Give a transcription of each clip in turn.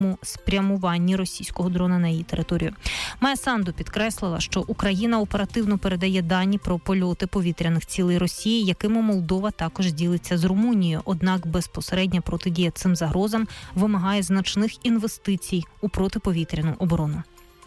спрямуванні російського дрона на її територію. Майя Санду підкреслила, що Україна оперативно передає дані про польоти повітряних цілей Росії, якими Молдова також ділиться з Румунією. Однак безпосередня протидія цим загрозам вимагає значних інвестицій у протиповітряну оборону.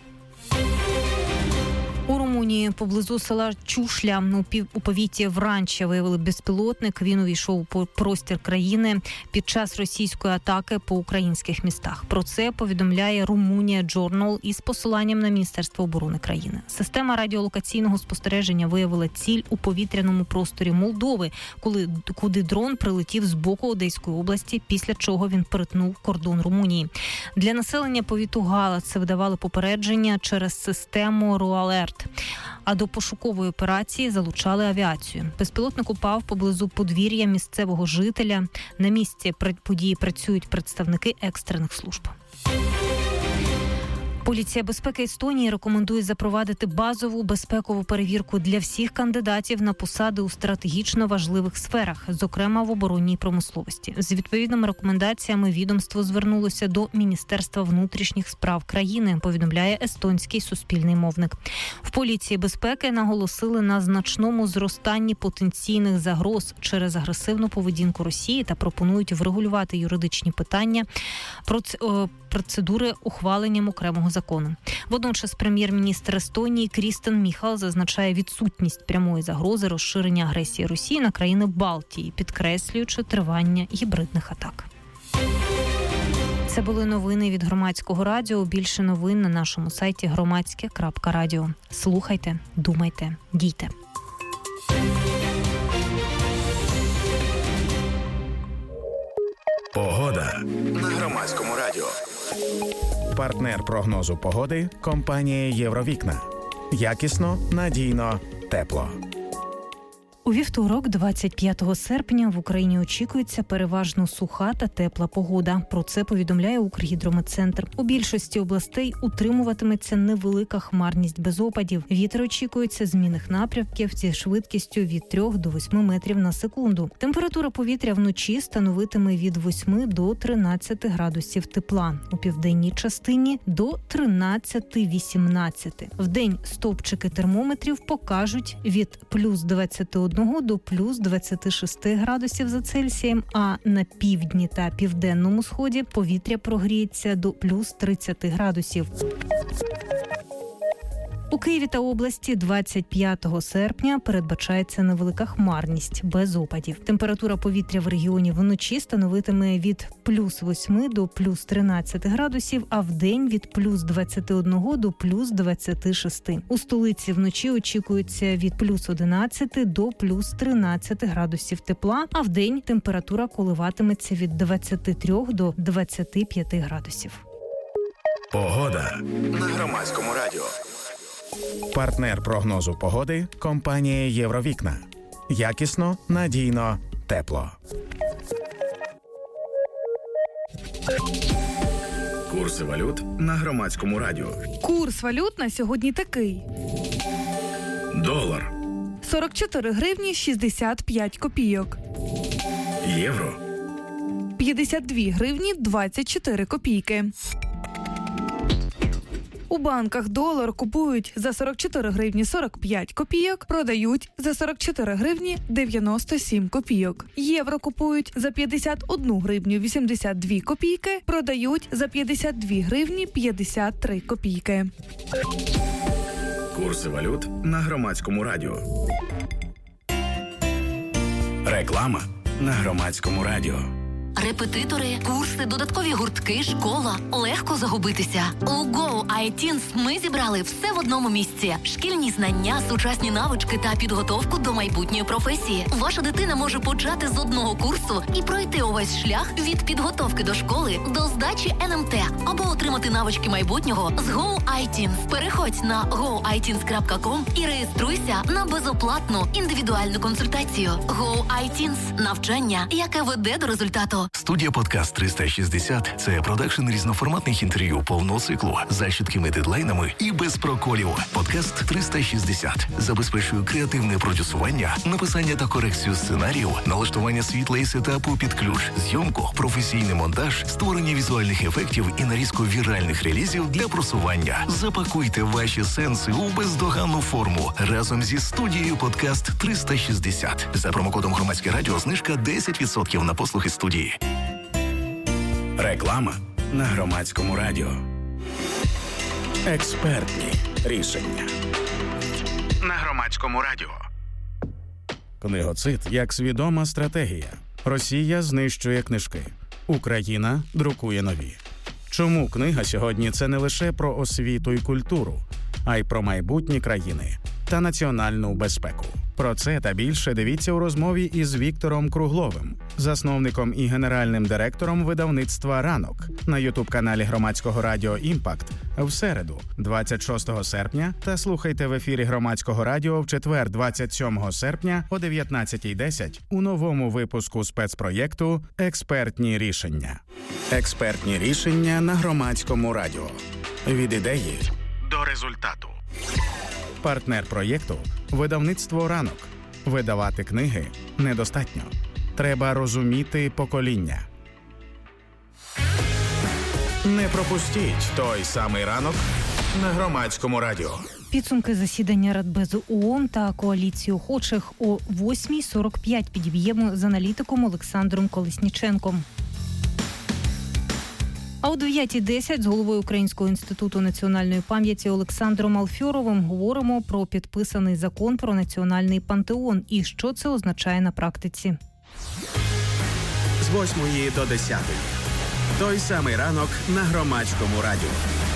У Румунії поблизу села Чушля у повіті Вранча виявили безпілотник. Він увійшов у простір країни під час російської атаки по українських містах. Про це повідомляє Румунія Journal із посиланням на Міністерство оборони країни. Система радіолокаційного спостереження виявила ціль у повітряному просторі Молдови, куди дрон прилетів з боку Одеської області, після чого він перетнув кордон Румунії. Для населення повіту Галац видавали попередження через систему RoAlert. А до пошукової операції залучали авіацію. Безпілотник упав поблизу подвір'я місцевого жителя. На місці події працюють представники екстрених служб. Поліція безпеки Естонії рекомендує запровадити базову безпекову перевірку для всіх кандидатів на посади у стратегічно важливих сферах, зокрема в оборонній промисловості. З відповідними рекомендаціями відомство звернулося до Міністерства внутрішніх справ країни, повідомляє естонський суспільний мовник. В поліції безпеки наголосили на значному зростанні потенційних загроз через агресивну поведінку Росії та пропонують врегулювати юридичні питання процедури ухваленням окремого закону. Водночас прем'єр-міністр Естонії Крістен Міхал зазначає відсутність прямої загрози розширення агресії Росії на країни Балтії, підкреслюючи тривання гібридних атак. Це були новини від Громадського радіо. Більше новин на нашому сайті громадське.радіо. Слухайте, думайте, дійте. Погода на Громадському радіо. Партнер прогнозу погоди – компанія «Євровікна». Якісно, надійно, тепло. У вівторок, 25 серпня, в Україні очікується переважно суха та тепла погода. Про це повідомляє Укргідрометцентр. У більшості областей утримуватиметься невелика хмарність без опадів. Вітер очікується змінних напрямків зі швидкістю від 3 до 8 метрів на секунду. Температура повітря вночі становитиме від 8 до 13 градусів тепла. У південній частині – до 13-18. Вдень стовпчики термометрів покажуть від плюс 21 до плюс 26 градусів за Цельсієм, а на півдні та південному сході повітря прогріється до плюс 30 градусів. У Києві та області 25 серпня передбачається невелика хмарність без опадів. Температура повітря в регіоні вночі становитиме від плюс 8 до плюс 13 градусів, а вдень від плюс 21 до плюс 26. У столиці вночі очікується від плюс 11 до плюс 13 градусів тепла, а вдень температура коливатиметься від 23 до 25 градусів. Погода на Громадському радіо. Партнер прогнозу погоди – компанія «Євровікна». Якісно, надійно, тепло. Курси валют на Громадському радіо. Курс валют на сьогодні такий. Долар. 44 гривні 65 копійок. Євро. 52 гривні 24 копійки. У банках долар купують за 44 гривні 45 копійок, продають за 44 гривні 97 копійок. Євро купують за 51 гривню 82 копійки, продають за 52 гривні 53 копійки. Курси валют на Громадському радіо. Реклама на Громадському радіо. Репетитори, курси, додаткові гуртки, школа. Легко загубитися. У Go iTeens ми зібрали все в одному місці. Шкільні знання, сучасні навички та підготовку до майбутньої професії. Ваша дитина може почати з одного курсу і пройти увесь шлях від підготовки до школи до здачі НМТ або отримати навички майбутнього з Go iTeens. Переходь на goiteens.com і реєструйся на безоплатну індивідуальну консультацію. Go iTeens – навчання, яке веде до результату. Студія «Подкаст 360» – це продакшн різноформатних інтерв'ю повного циклу за чіткими дедлайнами і без проколів. «Подкаст 360» забезпечує креативне продюсування, написання та корекцію сценаріїв, налаштування світла і сетапу під ключ, зйомку, професійний монтаж, створення візуальних ефектів і нарізку віральних релізів для просування. Запакуйте ваші сенси у бездоганну форму разом зі студією «Подкаст 360». За промокодом «Громадське радіо» знижка 10% на послуги студії. Реклама на Громадському радіо. Експертні рішення на Громадському радіо. Книгоцид як свідома стратегія. Росія знищує книжки. Україна друкує нові. Чому книга сьогодні – це не лише про освіту і культуру, а й про майбутні країни та національну безпеку? Про це та більше дивіться у розмові із Віктором Кругловим, засновником і генеральним директором видавництва «Ранок» на ютуб-каналі Громадського радіо «Імпакт» в середу, 26 серпня, та слухайте в ефірі Громадського радіо в четвер, 27 серпня о 19:10 у новому випуску спецпроєкту «Експертні рішення». Експертні рішення на Громадському радіо. Від ідеї до результату. Партнер проєкту – видавництво «Ранок». Видавати книги недостатньо. Треба розуміти покоління. Не пропустіть той самий ранок на Громадському радіо. Підсумки засідання Радбезу ООН та коаліції охочих о 8:45 підіб'ємо з аналітиком Олександром Колесніченком. А о 9:10 з головою Українського інституту національної пам'яті Олександром Алфьоровим говоримо про підписаний закон про національний пантеон і що це означає на практиці. З 8 до 10. Той самий ранок на Громадському радіо.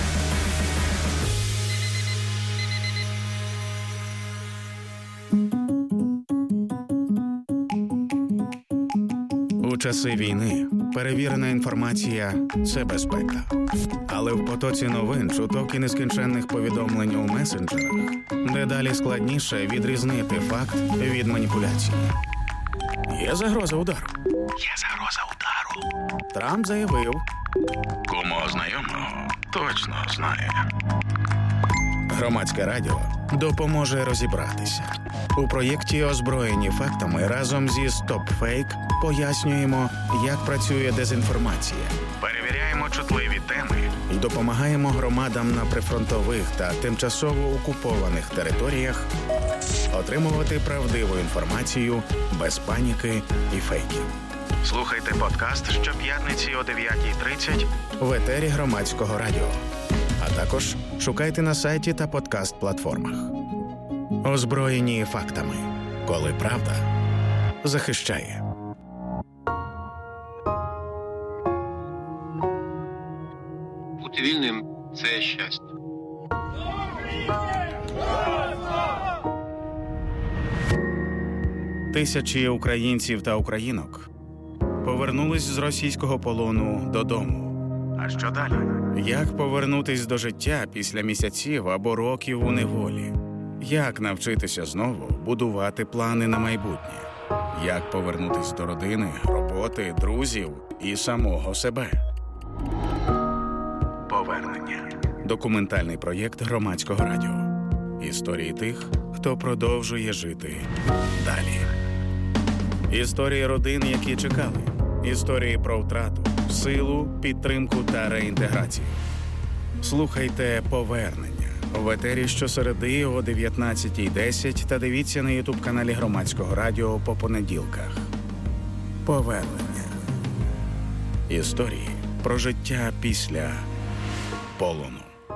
У часи війни перевірена інформація – це безпека. Але в потоці новин, чуток і нескінченних повідомлень у месенджерах дедалі складніше відрізнити факт від маніпуляції. Є загроза удару. Трамп заявив. Кому знайомого точно знає. Громадське радіо допоможе розібратися. У проєкті «Озброєні фактами» разом зі «Стоп-фейк» пояснюємо, як працює дезінформація. Перевіряємо чутливі теми і допомагаємо громадам на прифронтових та тимчасово окупованих територіях отримувати правдиву інформацію без паніки і фейків. Слухайте подкаст щоп'ятниці о 9:30 в етері Громадського радіо. А також шукайте на сайті та подкаст-платформах. Озброєні фактами. Коли правда захищає. Бути вільним – це щастя. Тисячі українців та українок повернулись з російського полону додому. А що далі? Як повернутись до життя після місяців або років у неволі? Як навчитися знову будувати плани на майбутнє? Як повернутись до родини, роботи, друзів і самого себе? Повернення. Документальний проєкт Громадського радіо. Історії тих, хто продовжує жити далі. Історії родин, які чекали. Історії про втрату, силу, підтримку та реінтеграцію. Слухайте «Повернення» в етері щосереди о 19:10 та дивіться на ютуб-каналі Громадського радіо по понеділках. Повернення. Історії про життя після полону.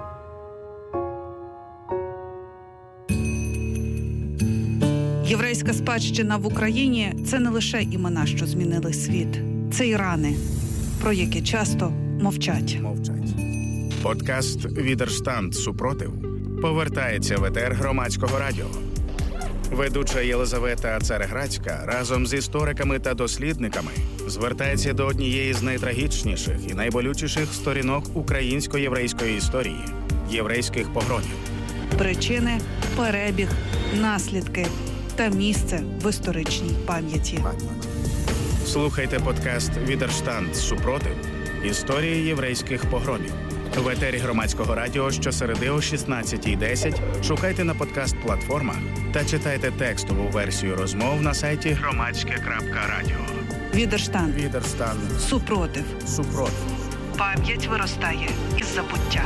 Єврейська спадщина в Україні – це не лише імена, що змінили світ. Це і рани, про які часто мовчать. Подкаст «Відерштанд. Супротив» повертається в етер Громадського радіо. Ведуча Єлизавета Цареградська разом з істориками та дослідниками звертається до однієї з найтрагічніших і найболючіших сторінок українсько-єврейської історії – єврейських погромів. Причини, перебіг, наслідки та місце в історичній пам'яті. Слухайте подкаст «Відерштанд. Супротив. Історії єврейських погромів». В етері Громадського радіо щосереди о 16:10 шукайте на подкаст-платформах та читайте текстову версію розмов на сайті громадське.радіо. Відерштанд. Відерштанд. Супротив. Супротив. Пам'ять виростає із забуття.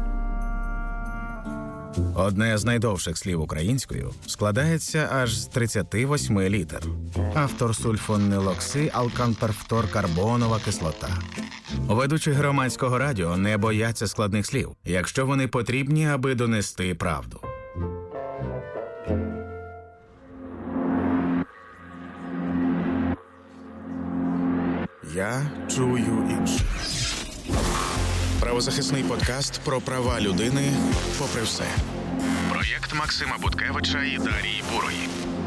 Одне з найдовших слів українською складається аж з 38 літер. Автор сульфонилокси алканперфторкарбонова кислота. Ведучі Громадського радіо не бояться складних слів, якщо вони потрібні, аби донести правду. Я чую інше. Правозахисний подкаст про права людини попри все. Проєкт Максима Буткевича і Дарії Бурої.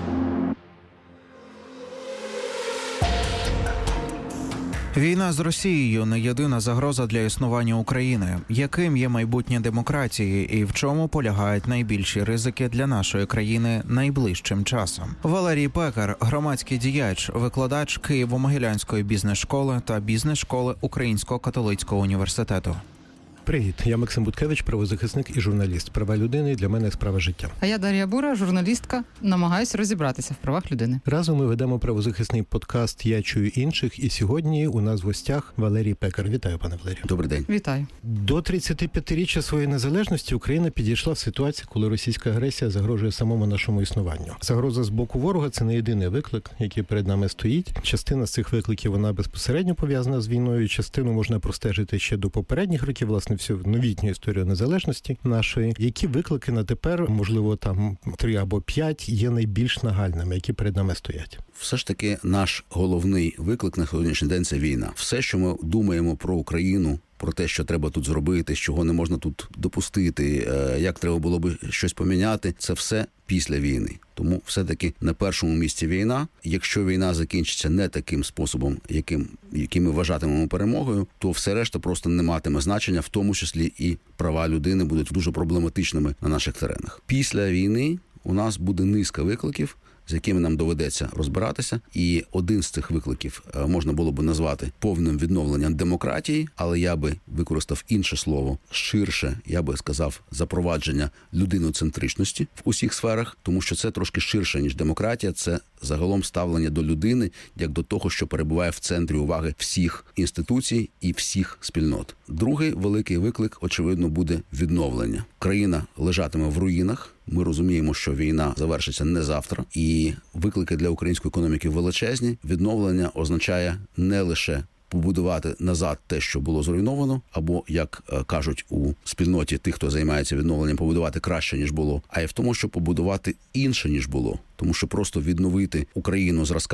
Війна з Росією – не єдина загроза для існування України. Яким є майбутнє демократії і в чому полягають найбільші ризики для нашої країни найближчим часом? Валерій Пекар – громадський діяч, викладач Києво-Могилянської бізнес-школи та бізнес-школи Українського католицького університету. Привіт, я Максим Буткевич, правозахисник і журналіст. Права людини для мене справа життя. А я Дар'я Бура, журналістка, намагаюся розібратися в правах людини. Разом ми ведемо правозахисний подкаст «Я чую інших», і сьогодні у нас в гостях Валерій Пекар. Вітаю, пане Валерію. Добрий день. Вітаю. До 35-річчя своєї незалежності Україна підійшла в ситуацію, коли російська агресія загрожує самому нашому існуванню. Загроза з боку ворога – це не єдиний виклик, який перед нами стоїть. Частина з цих викликів, вона безпосередньо пов'язана з війною, частину можна простежити ще до попередніх років, власне, всю новітню історію незалежності нашої. Які виклики на тепер, можливо, там 3 або 5, є найбільш нагальними, які перед нами стоять? Все ж таки наш головний виклик на сьогоднішній день – це війна. Все, що ми думаємо про Україну, про те, що треба тут зробити, чого не можна тут допустити, як треба було би щось поміняти, це все після війни. Тому все-таки на першому місці війна. Якщо війна закінчиться не таким способом, яким ми вважатимемо перемогою, то все решта просто не матиме значення, в тому числі і права людини будуть дуже проблематичними на наших теренах. Після війни у нас буде низка викликів, з якими нам доведеться розбиратися. І один з цих викликів можна було б назвати повним відновленням демократії, але я би використав інше слово, ширше, я би сказав, запровадження людиноцентричності в усіх сферах, тому що це трошки ширше, ніж демократія, це загалом ставлення до людини, як до того, що перебуває в центрі уваги всіх інституцій і всіх спільнот. Другий великий виклик, очевидно, буде відновлення. Країна лежатиме в руїнах. Ми розуміємо, що війна завершиться не завтра, і виклики для української економіки величезні. Відновлення означає не лише побудувати назад те, що було зруйновано, або, як кажуть у спільноті тих, хто займається відновленням, побудувати краще, ніж було, а й в тому, щоб побудувати інше, ніж було. Тому що просто відновити Україну зразка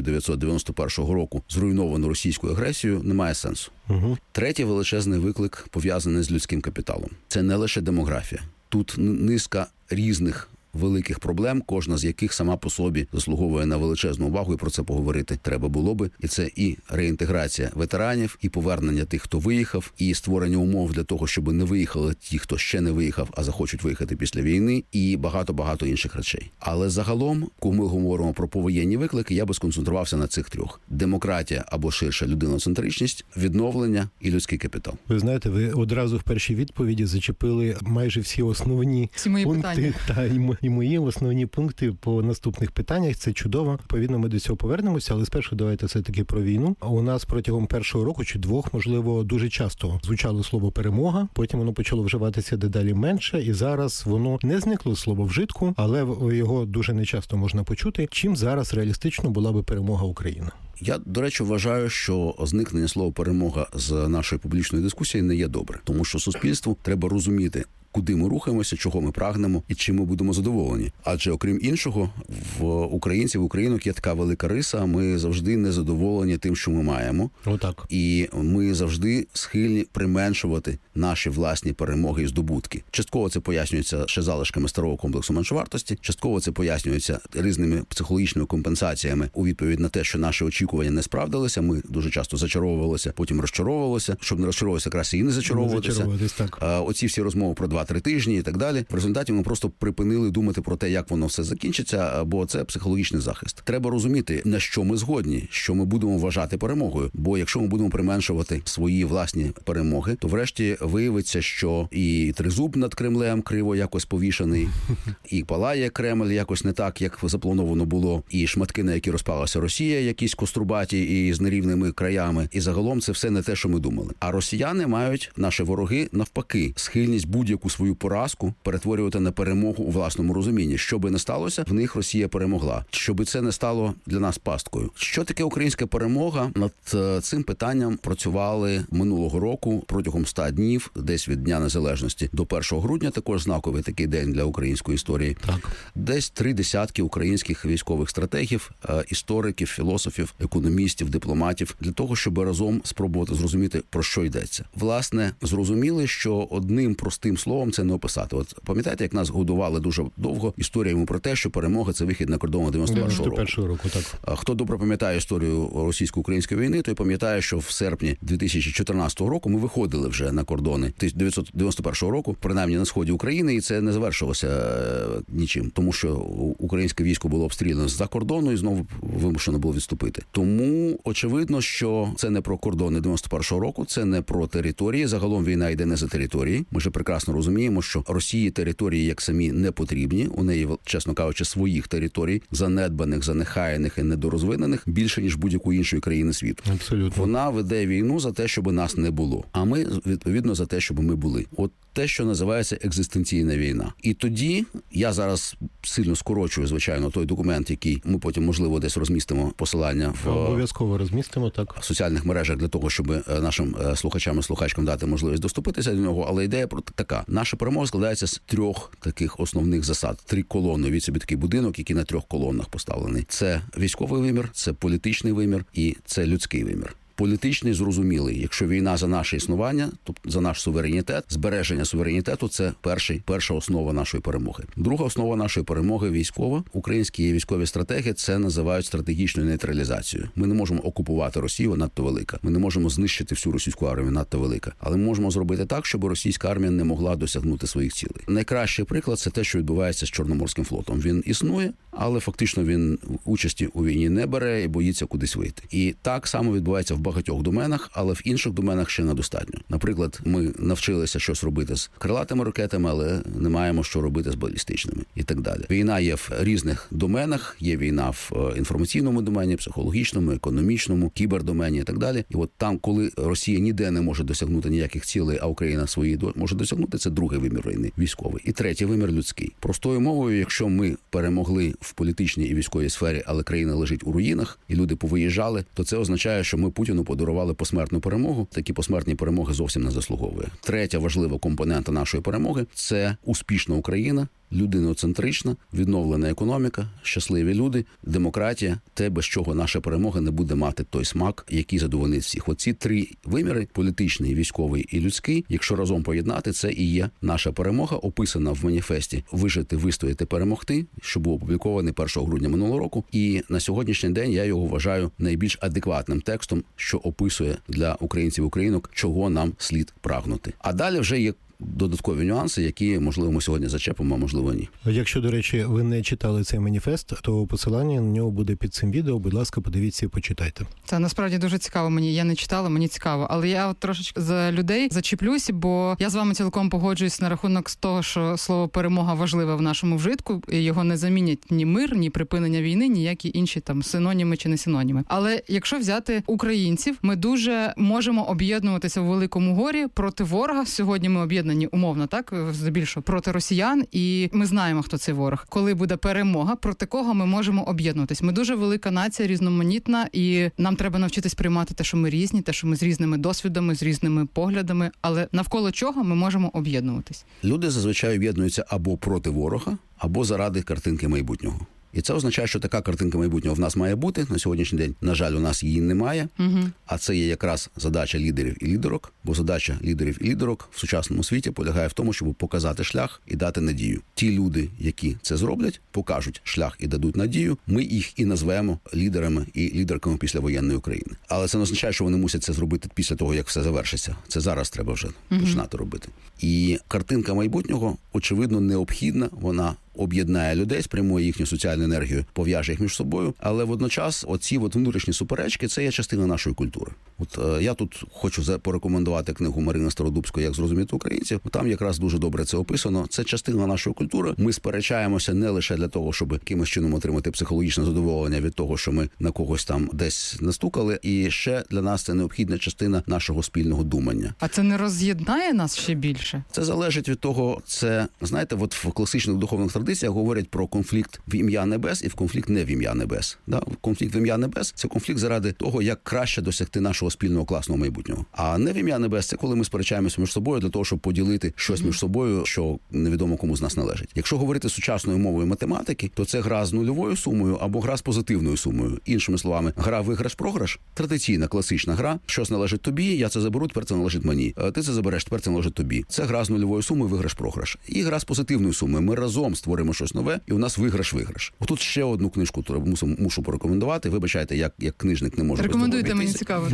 1991 року, зруйновану російською агресією, немає сенсу. Третій величезний виклик пов'язаний з людським капіталом. Це не лише демографія. Тут низка різних великих проблем, кожна з яких сама по собі заслуговує на величезну увагу, і про це поговорити треба було би. І це і реінтеграція ветеранів, і повернення тих, хто виїхав, і створення умов для того, щоб не виїхали ті, хто ще не виїхав, а захочуть виїхати після війни, і багато-багато інших речей. Але загалом, коли ми говоримо про повоєнні виклики, я би сконцентрувався на цих трьох. Демократія або ширше людиноцентричність, відновлення і людський капітал. Ви знаєте, ви одразу в першій відповіді зачепили майже всі основні пункти і мої основні пункти по наступних питаннях. Це чудово. Відповідно, ми до цього повернемося, але спершу давайте все-таки про війну. У нас протягом першого року чи двох, можливо, дуже часто звучало слово «перемога», потім воно почало вживатися дедалі менше, і зараз воно не зникло слово вжитку, але його дуже нечасто можна почути. Чим зараз реалістично була би перемога України? Я, до речі, вважаю, що зникнення слова «перемога» з нашої публічної дискусії не є добре. Тому що суспільству треба розуміти, куди ми рухаємося, чого ми прагнемо і чим ми будемо задоволені. Адже, окрім іншого, в українців, в українок є така велика риса, ми завжди незадоволені тим, що ми маємо. Отак. І ми завжди схильні применшувати наші власні перемоги і здобутки. Частково це пояснюється ще залишками старого комплексу меншовартості, частково це пояснюється різними психологічними компенсаціями у відповідь на те, що наші очікування не справдилися. Ми дуже часто зачаровувалися, потім розчаровувалися. Щоб не розчаровуватися, краще і не зачаровуватися. Так. Оці всі розмови про 2 2-3 тижні і так далі. В результаті ми просто припинили думати про те, як воно все закінчиться, бо це психологічний захист. Треба розуміти, на що ми згодні, що ми будемо вважати перемогою. Бо якщо ми будемо применшувати свої власні перемоги, то врешті виявиться, що і тризуб над Кремлем криво якось повішаний, і палає Кремль якось не так, як заплановано було, і шматки, на які розпалася Росія, якісь кострубаті і з нерівними краями. І загалом це все не те, що ми думали. А росіяни мають, наші вороги, навпаки, схильність будь-яку свою поразку перетворювати на перемогу у власному розумінні. Що би не сталося, в них Росія перемогла. Щоби це не стало для нас пасткою. Що таке українська перемога? Над цим питанням працювали минулого року протягом 100 днів, десь від Дня Незалежності до 1 грудня, також знаковий такий день для української історії. Так. Десь 3 десятки українських військових стратегів, істориків, філософів, економістів, дипломатів, для того, щоб разом спробувати зрозуміти, про що йдеться. Власне, зрозуміли, що одним простим словом це не описати. От пам'ятаєте, як нас годували дуже довго історіями про те, що перемога – це вихід на кордони 91-го року. Так. Хто добре пам'ятає історію російсько-української війни, той пам'ятає, що в серпні 2014 року ми виходили вже на кордони 1991 року, принаймні на сході України, і це не завершилося нічим, тому що українське військо було обстріляно з-за кордону і знову вимушено було відступити. Тому очевидно, що це не про кордони 91-го року, це не про території. Загалом війна йде не за території. Ми ж прекрасно розуміємо, що Росії території як самі не потрібні. У неї, чесно кажучи, своїх територій, занедбаних, занехаяних і недорозвинених, більше, ніж будь-якої іншої країни світу. Абсолютно. Вона веде війну за те, щоб нас не було. А ми, відповідно, за те, щоб ми були. От те, що називається екзистенційна війна. І тоді, я зараз сильно скорочую, звичайно, той документ, який ми потім, можливо, десь розмістимо посилання обов'язково розмістимо, так, в соціальних мережах для того, щоб нашим слухачам і слухачкам дати можливість доступитися до нього. Але ідея така. Наша перемога складається з 3 таких основних засад. 3 колони. Від собі такий будинок, який на 3 колонах поставлений. Це військовий вимір, це політичний вимір і це людський вимір. Політичний зрозумілий. Якщо війна за наше існування, тобто за наш суверенітет, збереження суверенітету – це перша основа нашої перемоги. Друга основа нашої перемоги – військова. Українські військові стратегії це називають стратегічною нейтралізацією. Ми не можемо окупувати Росію, надто велика. Ми не можемо знищити всю російську армію, надто велика. Але ми можемо зробити так, щоб російська армія не могла досягнути своїх цілей. Найкращий приклад – це те, що відбувається з Чорноморським флотом. Він існує, але фактично він участі у війні не бере і боїться кудись вийти. І так само відбувається в багатьох доменах, але в інших доменах ще недостатньо. Наприклад, ми навчилися щось робити з крилатими ракетами, але не маємо що робити з балістичними і так далі. Війна є в різних доменах, є війна в інформаційному домені, психологічному, економічному, кібердомені і так далі. І от там, коли Росія ніде не може досягнути ніяких цілей, а Україна свої може досягнути, це другий вимір війни, військовий. І третій вимір людський. Простою мовою, якщо ми перемогли в політичній і військовій сфері, але країна лежить у руїнах, і люди повиїжджали, то це означає, що ми Путіну подарували посмертну перемогу. Такі посмертні перемоги зовсім не заслуговує. Третя важлива компонента нашої перемоги – це успішна Україна, людиноцентрична, відновлена економіка, щасливі люди, демократія, те, без чого наша перемога не буде мати той смак, який задовольнить всіх. Оці 3 виміри – політичний, військовий і людський, якщо разом поєднати, це і є наша перемога, описана в маніфесті «Вижити, вистояти, перемогти», що був опублікований 1 грудня минулого року. І на сьогоднішній день я його вважаю найбільш адекватним текстом, що описує для українців і українок, чого нам слід прагнути. А далі вже є додаткові нюанси, які, можливо, ми сьогодні зачепимо, а можливо, ні. Якщо, до речі, ви не читали цей маніфест, то посилання на нього буде під цим відео. Будь ласка, подивіться і почитайте. Це насправді дуже цікаво мені. Я не читала, мені цікаво. Але я от трошечки за людей зачіплюсь, бо я з вами цілком погоджуюсь на рахунок того, що слово «перемога» важливе в нашому вжитку. І його не замінять ні мир, ні припинення війни, ніякі інші там синоніми чи не синоніми. Але якщо взяти українців, ми дуже можемо об'єднуватися в великому горі проти ворога. Сьогодні ми об'єднані умовно, так, здебільшого, проти росіян, і ми знаємо, хто цей ворог. Коли буде перемога, проти кого ми можемо об'єднуватись. Ми дуже велика нація, різноманітна, і нам треба навчитись приймати те, що ми різні, те, що ми з різними досвідами, з різними поглядами, але навколо чого ми можемо об'єднуватись. Люди зазвичай об'єднуються або проти ворога, або заради картинки майбутнього. І це означає, що така картинка майбутнього в нас має бути. На сьогоднішній день, на жаль, у нас її немає. А це є якраз задача лідерів і лідерок. Бо задача лідерів і лідерок в сучасному світі полягає в тому, щоб показати шлях і дати надію. Ті люди, які це зроблять, покажуть шлях і дадуть надію. Ми їх і назвемо лідерами і лідерками післявоєнної України. Але це не означає, що вони мусять це зробити після того, як все завершиться. Це зараз треба вже починати робити. І картинка майбутнього, очевидно, необхідна. Вона об'єднає людей, спрямує їхню соціальну енергію, пов'яже їх між собою, але водночас оці внутрішні суперечки – це є частина нашої культури. Я тут хочу порекомендувати книгу Марини Стародубської «Як зрозуміти українців». Там якраз дуже добре це описано. Це частина нашої культури. Ми сперечаємося не лише для того, щоб якимось чином отримати психологічне задоволення від того, що ми на когось там десь настукали, і ще для нас це необхідна частина нашого спільного думання. А це не роз'єднає нас ще більше? Це залежить від того, знаєте, в класичних духовних традиціях говорять про конфлікт в ім'я небес і в конфлікт не в ім'я небес. Конфлікт в ім'я небес – це конфлікт заради того, як краще досягти нашого спільного класного майбутнього. А не в ім'я небес – це коли ми сперечаємося між собою для того, щоб поділити щось між собою, що невідомо кому з нас належить. Якщо говорити сучасною мовою математики, то це гра з нульовою сумою або гра з позитивною сумою. Іншими словами, гра виграш-програш – традиційна, класична гра. Щось належить тобі, я це заберу, тепер це належить мені. Ти це забереш, тепер це належить тобі. Це гра з нульовою сумою, виграш-програш. І гра з позитивною сумою. Ми разом створимо щось нове, і у нас виграш-виграш. Отут ще одну книжку мушу порекомендувати. Вибачайте, як книжник не можу. Рекомендуйте, мені цікаво.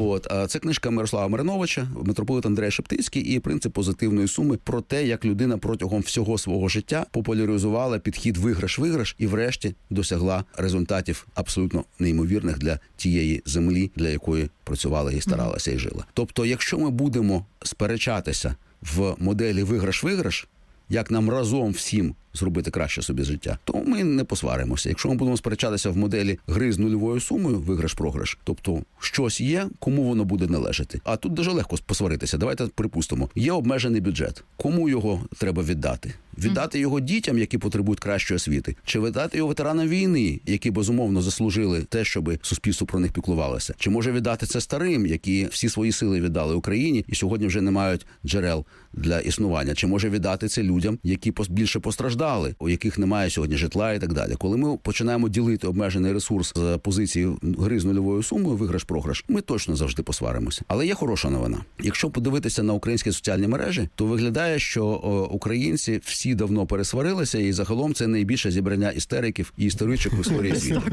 Це книжка Мирослава Мариновича, митрополит Андрей Шептицький і принцип позитивної суми про те, як людина протягом всього свого життя популяризувала підхід виграш-виграш і врешті досягла результатів абсолютно неймовірних для тієї землі, для якої працювала і старалася і жила. Тобто, якщо ми будемо сперечатися в моделі виграш-виграш, як нам разом всім зробити краще собі життя, то ми не посваримося. Якщо ми будемо сперечатися в моделі гри з нульовою сумою, виграш-програш, тобто щось є, кому воно буде належати. А тут дуже легко посваритися. Давайте припустимо. Є обмежений бюджет. Кому його треба віддати? Віддати його дітям, які потребують кращої освіти? Чи віддати його ветеранам війни, які, безумовно, заслужили те, щоб суспільство про них піклувалося? Чи може віддати це старим, які всі свої сили віддали Україні і сьогодні вже не мають джерел для існування? Чи може віддати це людям, які більше постраждали, у яких немає сьогодні житла і так далі? Коли ми починаємо ділити обмежений ресурс з позиції гри з нульовою сумою, виграш-програш, ми точно завжди посваримося. Але є хороша новина. Якщо подивитися на українські соціальні мережі, то виглядає, що українці всі давно пересварилися, і загалом це найбільше зібрання істериків і істеричок в історії світу.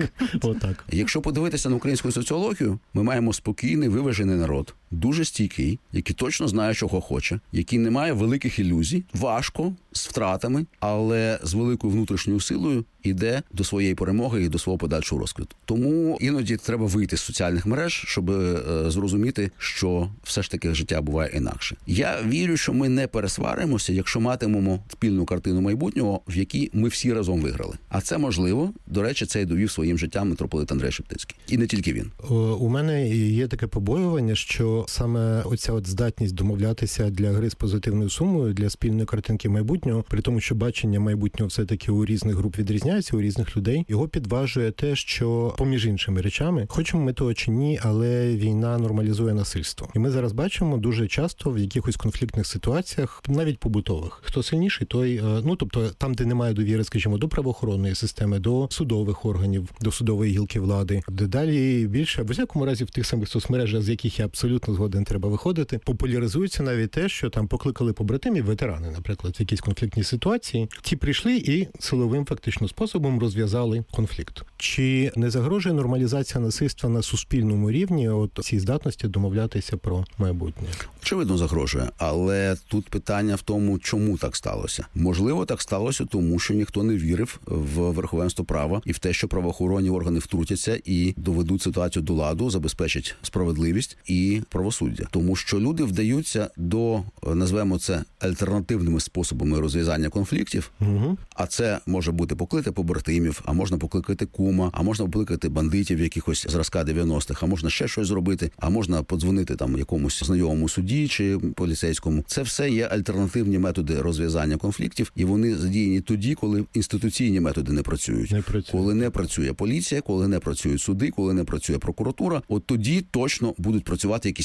Якщо подивитися на українську соціологію, ми маємо спокійний, виважений народ, дуже стійкий, який точно знає, чого хоче, який не має великих ілюзій, важко, з втратами, але з великою внутрішньою силою іде до своєї перемоги і до свого подальшого розквіту. Тому іноді треба вийти з соціальних мереж, щоб зрозуміти, що все ж таки життя буває інакше. Я вірю, що ми не пересваримося, якщо матимемо спільну картину майбутнього, в якій ми всі разом виграли. А це можливо. До речі, це й довів своїм життям митрополит Андрей Шептицький. І не тільки він. У мене є таке побоювання, що саме оця здатність домовлятися для гри з позитивною сумою, для спільної картинки майбутнього, при тому, що бачення майбутнього все-таки у різних груп відрізняється, у різних людей, його підважує те, що, поміж іншими речами, хочемо ми того чи ні, але війна нормалізує насильство. І ми зараз бачимо дуже часто в якихось конфліктних ситуаціях, навіть побутових, хто сильніший, той, тобто там, де немає довіри, скажімо, до правоохоронної системи, до судових органів, до судової гілки влади, дедалі більше, в усякому разі в тих самих соцмережах, з яких я абсолютно згоден, треба виходити, популяризується навіть те, що там покликали побратимів, ветерани, наприклад, в якійсь конфліктній ситуації, ті прийшли і силовим фактично способом розв'язали конфлікт. Чи не загрожує нормалізація насильства на суспільному рівні цій здатності домовлятися про майбутнє? Очевидно, загрожує, але тут питання в тому, чому так сталося. Можливо, так сталося, тому що ніхто не вірив в верховенство права і в те, що правоохоронні органи втрутяться і доведуть ситуацію до ладу, забезпечать справедливість і правосуддя. Тому що люди вдаються до, назвемо це, альтернативними способами розв'язання конфліктів, а це може бути покликати побратимів, а можна покликати кума, а можна покликати бандитів якихось зразка 90-х, а можна ще щось зробити, а можна подзвонити там якомусь знайомому судді чи поліцейському. Це все є альтернативні методи розв'язання конфліктів, і вони задіяні тоді, коли інституційні методи не працюють. Коли не працює поліція, коли не працюють суди, коли не працює прокуратура, от тоді точно будуть працювати якісь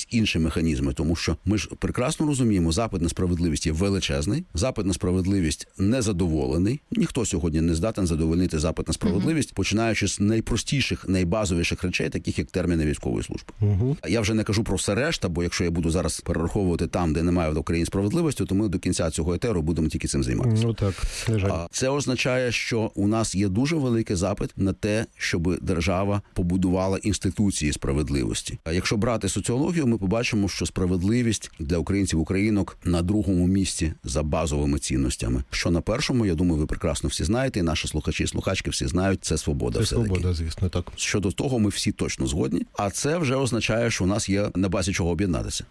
якісь інші механізми, тому що ми ж прекрасно розуміємо, запит на справедливість є величезний, запит на справедливість незадоволений. Ніхто сьогодні не здатен задовольнити запит на справедливість, починаючи з найпростіших, найбазовіших речей, таких як терміни військової служби. Я вже не кажу про все решта, бо якщо я буду зараз перераховувати там, де немає в Україні справедливості, то ми до кінця цього етеру будемо тільки цим займатися. Це означає, що у нас є дуже великий запит на те, щоб держава побудувала інституції справедливості. А якщо брати соціологію, ми побачимо, що справедливість для українців, українок на другому місці за базовими цінностями. Що на першому, я думаю, ви прекрасно всі знаєте, і наші слухачі і слухачки всі знають, це свобода. Це свобода, звісно, так. Щодо того, ми всі точно згодні, а це вже означає, що у нас є на базі чого об'єднатися.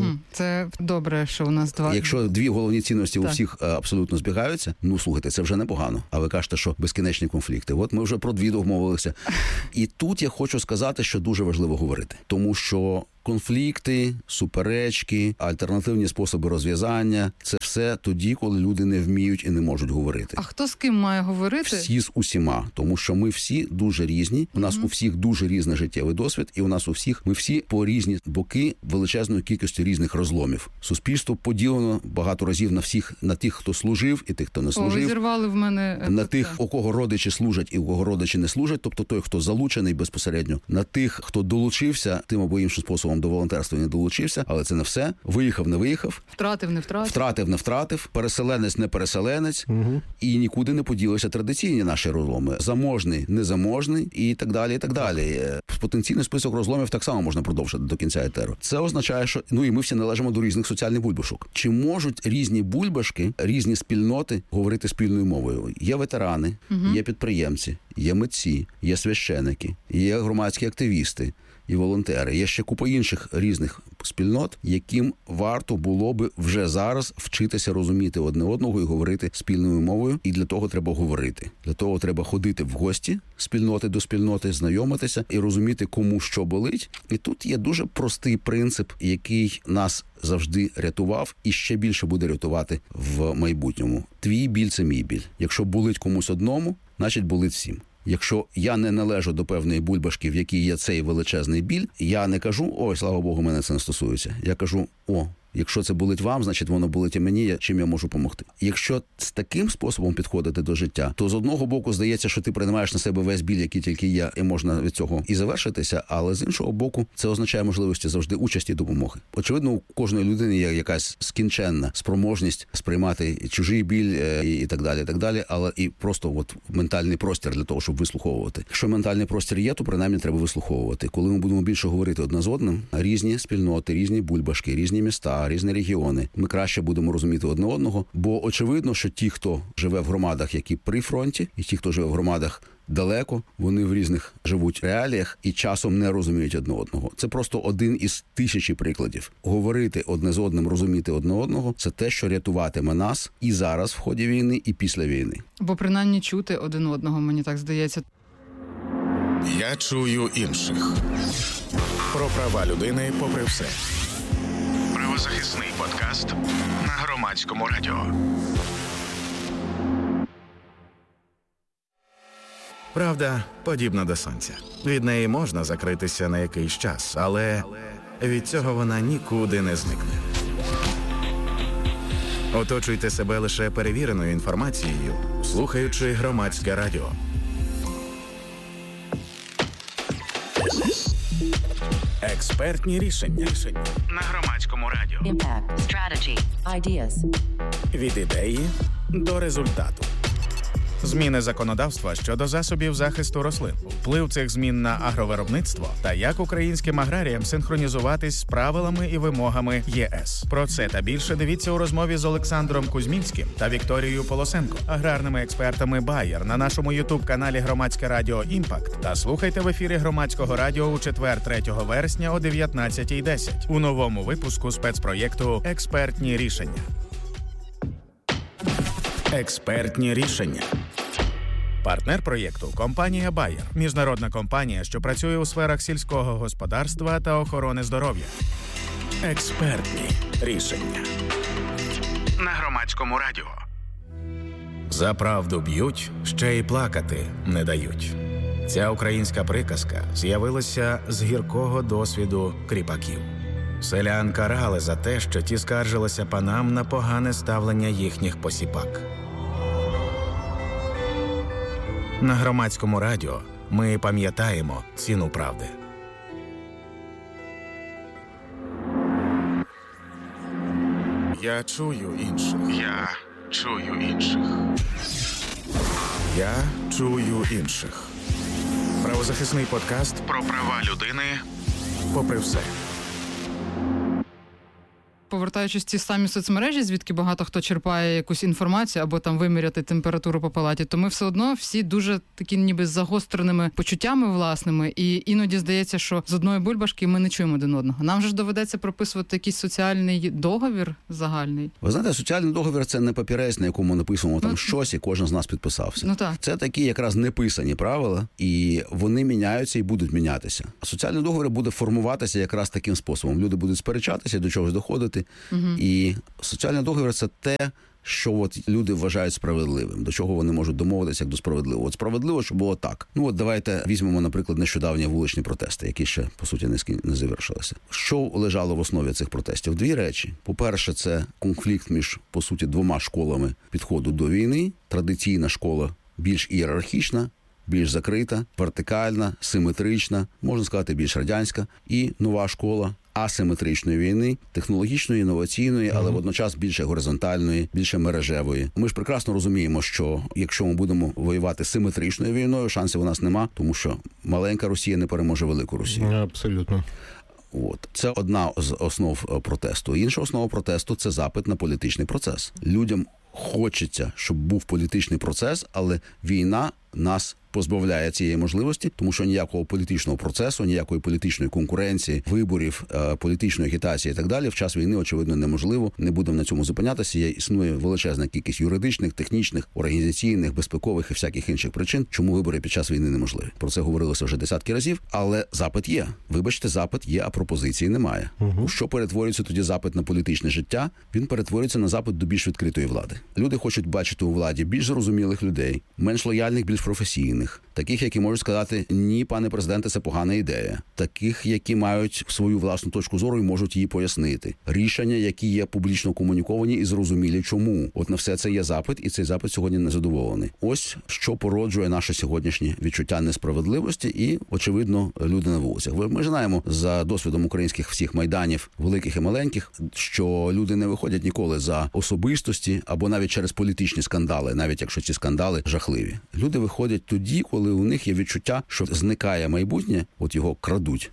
Це добре, що у нас два. Якщо дві головні цінності у всіх абсолютно збігаються, слухайте, це вже непогано. А ви кажете, що безкінечні конфлікти. От ми вже про дві домовилися. І тут я хочу сказати, що дуже важливо говорити. Тому що конфлікти, суперечки, альтернативні способи розв'язання – це все тоді, коли люди не вміють і не можуть говорити. А хто з ким має говорити? Всі з усіма. Тому що ми всі дуже різні, у нас у всіх дуже різний життєвий досвід, і у нас у всіх, ми всі по різні боки величезної кількості різних розломів. Суспільство поділено багато разів на всіх, на тих, хто служив, і тих, хто не служив. Ви зірвали в мене... На тих, у кого родичі служать і у кого родичі не служать, тобто той, хто залучений безпосередньо. На тих, хто долучився тим або іншим способом до волонтерства, не долучився, але це не все. Виїхав, не виїхав. Втратив, не втратив. Втратив, не втратив. Переселенець, не переселенець. І нікуди не поділися традиційні наші розломи. Заможний, незаможний і так далі, і так далі. Потенційний список розломів так само можна продовжити до кінця етеру. Це означає, що і ми всі належимо до різних соціальних бульбашок. Чи можуть різні бульбашки, різні спільноти говорити спільною мовою? Є ветерани, є підприємці, є митці, є священики, є громадські активісти і волонтери. Є ще купа інших різних спільнот, яким варто було би вже зараз вчитися розуміти одне одного і говорити спільною мовою. І для того треба говорити. Для того треба ходити в гості спільноти до спільноти, знайомитися і розуміти, кому що болить. І тут є дуже простий принцип, який нас завжди рятував і ще більше буде рятувати в майбутньому. Твій біль – це мій біль. Якщо болить комусь одному, значить болить всім. Якщо я не належу до певної бульбашки, в якій є цей величезний біль, я не кажу, ой, слава Богу, мене це не стосується. Я кажу, якщо це болить вам, значить воно болить і мені, чим я можу допомогти. Якщо з таким способом підходити до життя, то з одного боку здається, що ти приймаєш на себе весь біль, який тільки є, і можна від цього і завершитися, але з іншого боку, це означає можливості завжди участі і допомоги. Очевидно, у кожної людини є якась скінченна спроможність сприймати чужий біль і так далі, але і просто ментальний простір для того, щоб вислуховувати. Якщо ментальний простір є, то принаймні треба вислуховувати. Коли ми будемо більше говорити одне з одним, різні спільноти, різні бульбашки, різні міста, різні регіони, ми краще будемо розуміти одне одного, бо очевидно, що ті, хто живе в громадах, які при фронті, і ті, хто живе в громадах далеко, вони в різних живуть реаліях і часом не розуміють одне одного. Це просто один із тисячі прикладів. Говорити одне з одним, розуміти одне одного – це те, що рятуватиме нас і зараз в ході війни, і після війни. Бо принаймні чути один одного, мені так здається. Я чую інших. Про права людини попри все. Правозахисний подкаст на Громадському радіо. Правда подібна до сонця. Від неї можна закритися на якийсь час, але від цього вона нікуди не зникне. Оточуйте себе лише перевіреною інформацією, слухаючи Громадське радіо. Експертні рішення на Громадському радіо. Impact, strategy, ideas. Від ідеї до результату. Зміни законодавства щодо засобів захисту рослин, вплив цих змін на агровиробництво та як українським аграріям синхронізуватись з правилами і вимогами ЄС. Про це та більше дивіться у розмові з Олександром Кузьмінським та Вікторією Полосенко, аграрними експертами Bayer на нашому ютуб-каналі Громадське радіо «Імпакт» та слухайте в ефірі Громадського радіо у четвер 3 вересня о 19:10 у новому випуску спецпроєкту «Експертні рішення». Експертні рішення. Партнер проєкту – компанія Bayer. Міжнародна компанія, що працює у сферах сільського господарства та охорони здоров'я. Експертні рішення. На Громадському радіо. За правду б'ють, ще й плакати не дають. Ця українська приказка з'явилася з гіркого досвіду кріпаків. Селян карали за те, що ті скаржилися панам на погане ставлення їхніх посіпак. На Громадському радіо ми пам'ятаємо ціну правди. Я чую інших. Я чую інших. Я чую інших. Правозахисний подкаст про права людини попри все. Повертаючись в ті самі соцмережі, звідки багато хто черпає якусь інформацію або там виміряти температуру по палаті, то ми все одно всі дуже такі ніби з загостреними почуттями власними, і іноді здається, що з одної бульбашки ми не чуємо один одного. Нам же ж доведеться прописувати якийсь соціальний договір загальний. Ви знаєте, соціальний договір – це не папірець, на якому написано там щось, і кожен з нас підписався. Ну, так. Це такі якраз неписані правила, і вони міняються і будуть мінятися. Соціальний договір буде формуватися якраз таким способом. Люди будуть сперечатися, до чогось доходити. І соціальний договір – це те, що от люди вважають справедливим, до чого вони можуть домовитися як до справедливого. От справедливо, що було так. Ну от давайте візьмемо, наприклад, нещодавні вуличні протести, які ще, по суті, не завершилися. Що лежало в основі цих протестів? Дві речі. По-перше, це конфлікт між, по суті, двома школами підходу до війни. Традиційна школа більш ієрархічна, більш закрита, вертикальна, симетрична, можна сказати, більш радянська. І нова школа асиметричної війни, технологічної, інноваційної, але водночас більше горизонтальної, більше мережевої. Ми ж прекрасно розуміємо, що якщо ми будемо воювати симетричною війною, шансів у нас нема, тому що маленька Росія не переможе велику Росію. Абсолютно. От. Це одна з основ протесту. Інша основа протесту – це запит на політичний процес. Людям хочеться, щоб був політичний процес, але війна нас позбавляє цієї можливості, тому що ніякого політичного процесу, ніякої політичної конкуренції, виборів, політичної агітації і так далі в час війни, очевидно, неможливо. Не будемо на цьому зупинятися. Існує величезна кількість юридичних, технічних, організаційних, безпекових і всяких інших причин, чому вибори під час війни неможливі. Про це говорилося вже десятки разів, але запит є. Вибачте, запит є, а пропозиції немає. Що перетворюється тоді запит на політичне життя? Він перетворюється на запит до більш відкритої влади. Люди хочуть бачити у владі більш зрозумілих людей, менш лояльних, більш професійних, таких, які можуть сказати: ні, пане президенте, це погана ідея. Таких, які мають свою власну точку зору і можуть її пояснити. Рішення, які є публічно комуніковані і зрозумілі чому. От на все це є запит, і цей запит сьогодні незадоволений. Ось що породжує наше сьогоднішнє відчуття несправедливості і, очевидно, люди на вулицях. Ми ж знаємо за досвідом українських всіх майданів, великих і маленьких, що люди не виходять ніколи за особистості або навіть через політичні скандали, навіть якщо ці скандали жахливі. Люди виходять тоді, коли у них є відчуття, що зникає майбутнє, от його крадуть.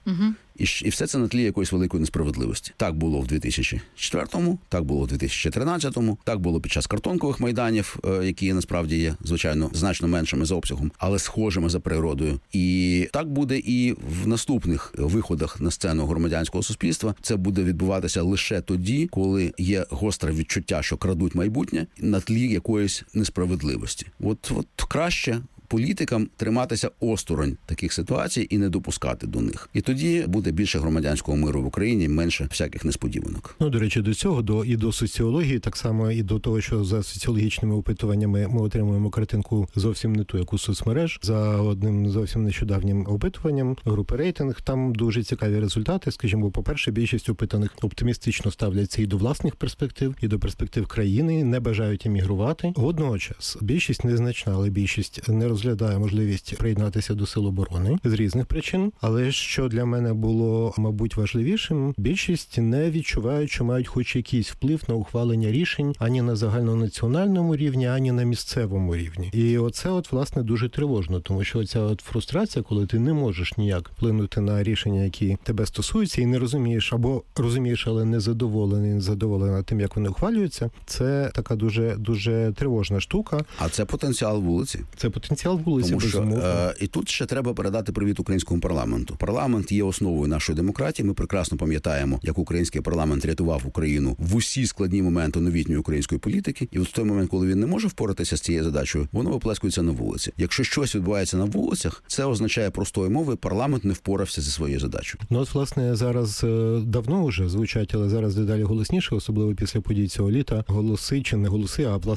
І все це на тлі якоїсь великої несправедливості. Так було в 2004-му, так було в 2013-му, так було під час картонкових майданів, які насправді є, звичайно, значно меншими за обсягом, але схожими за природою. І так буде і в наступних виходах на сцену громадянського суспільства. Це буде відбуватися лише тоді, коли є гостре відчуття, що крадуть майбутнє на тлі якоїсь несправедливості. От краще політикам триматися осторонь таких ситуацій і не допускати до них. І тоді буде більше громадянського миру в Україні, менше всяких несподіванок. Ну, до речі, до цього, і до соціології, так само і до того, що за соціологічними опитуваннями ми отримуємо картинку зовсім не ту, яку соцмереж. За одним зовсім нещодавнім опитуванням групи «Рейтинг» там дуже цікаві результати. Скажімо, по-перше, більшість опитаних оптимістично ставляться і до власних перспектив, і до перспектив країни, не бажають емігрувати. Водночас, більшість незначна, але більшість не розглядає можливість приєднатися до Сил оборони з різних причин. Але що для мене було, мабуть, важливішим, більшість не відчувають, що мають хоч якийсь вплив на ухвалення рішень ані на загальнонаціональному рівні, ані на місцевому рівні. І оце, власне, дуже тривожно, тому що ця фрустрація, коли ти не можеш ніяк вплинути на рішення, які тебе стосуються, і не розумієш, або розумієш, але не задоволена тим, як вони ухвалюються, це така дуже, дуже тривожна штука. А це потенціал вулиці. Це потенціал вулиці, тому що, безумовно. І тут ще треба передати привіт українському парламенту. Парламент є основою нашої демократії. Ми прекрасно пам'ятаємо, як український парламент рятував Україну в усі складні моменти новітньої української політики. І от в той момент, коли він не може впоратися з цією задачею, воно виплескується на вулиці. Якщо щось відбувається на вулицях, це означає простою мовою, парламент не впорався зі своєю задачею. Ну, от, власне, зараз давно вже звучать, але зараз дедалі голосніше, особливо після подій цього літа, голоси чи не голоси, а, власне,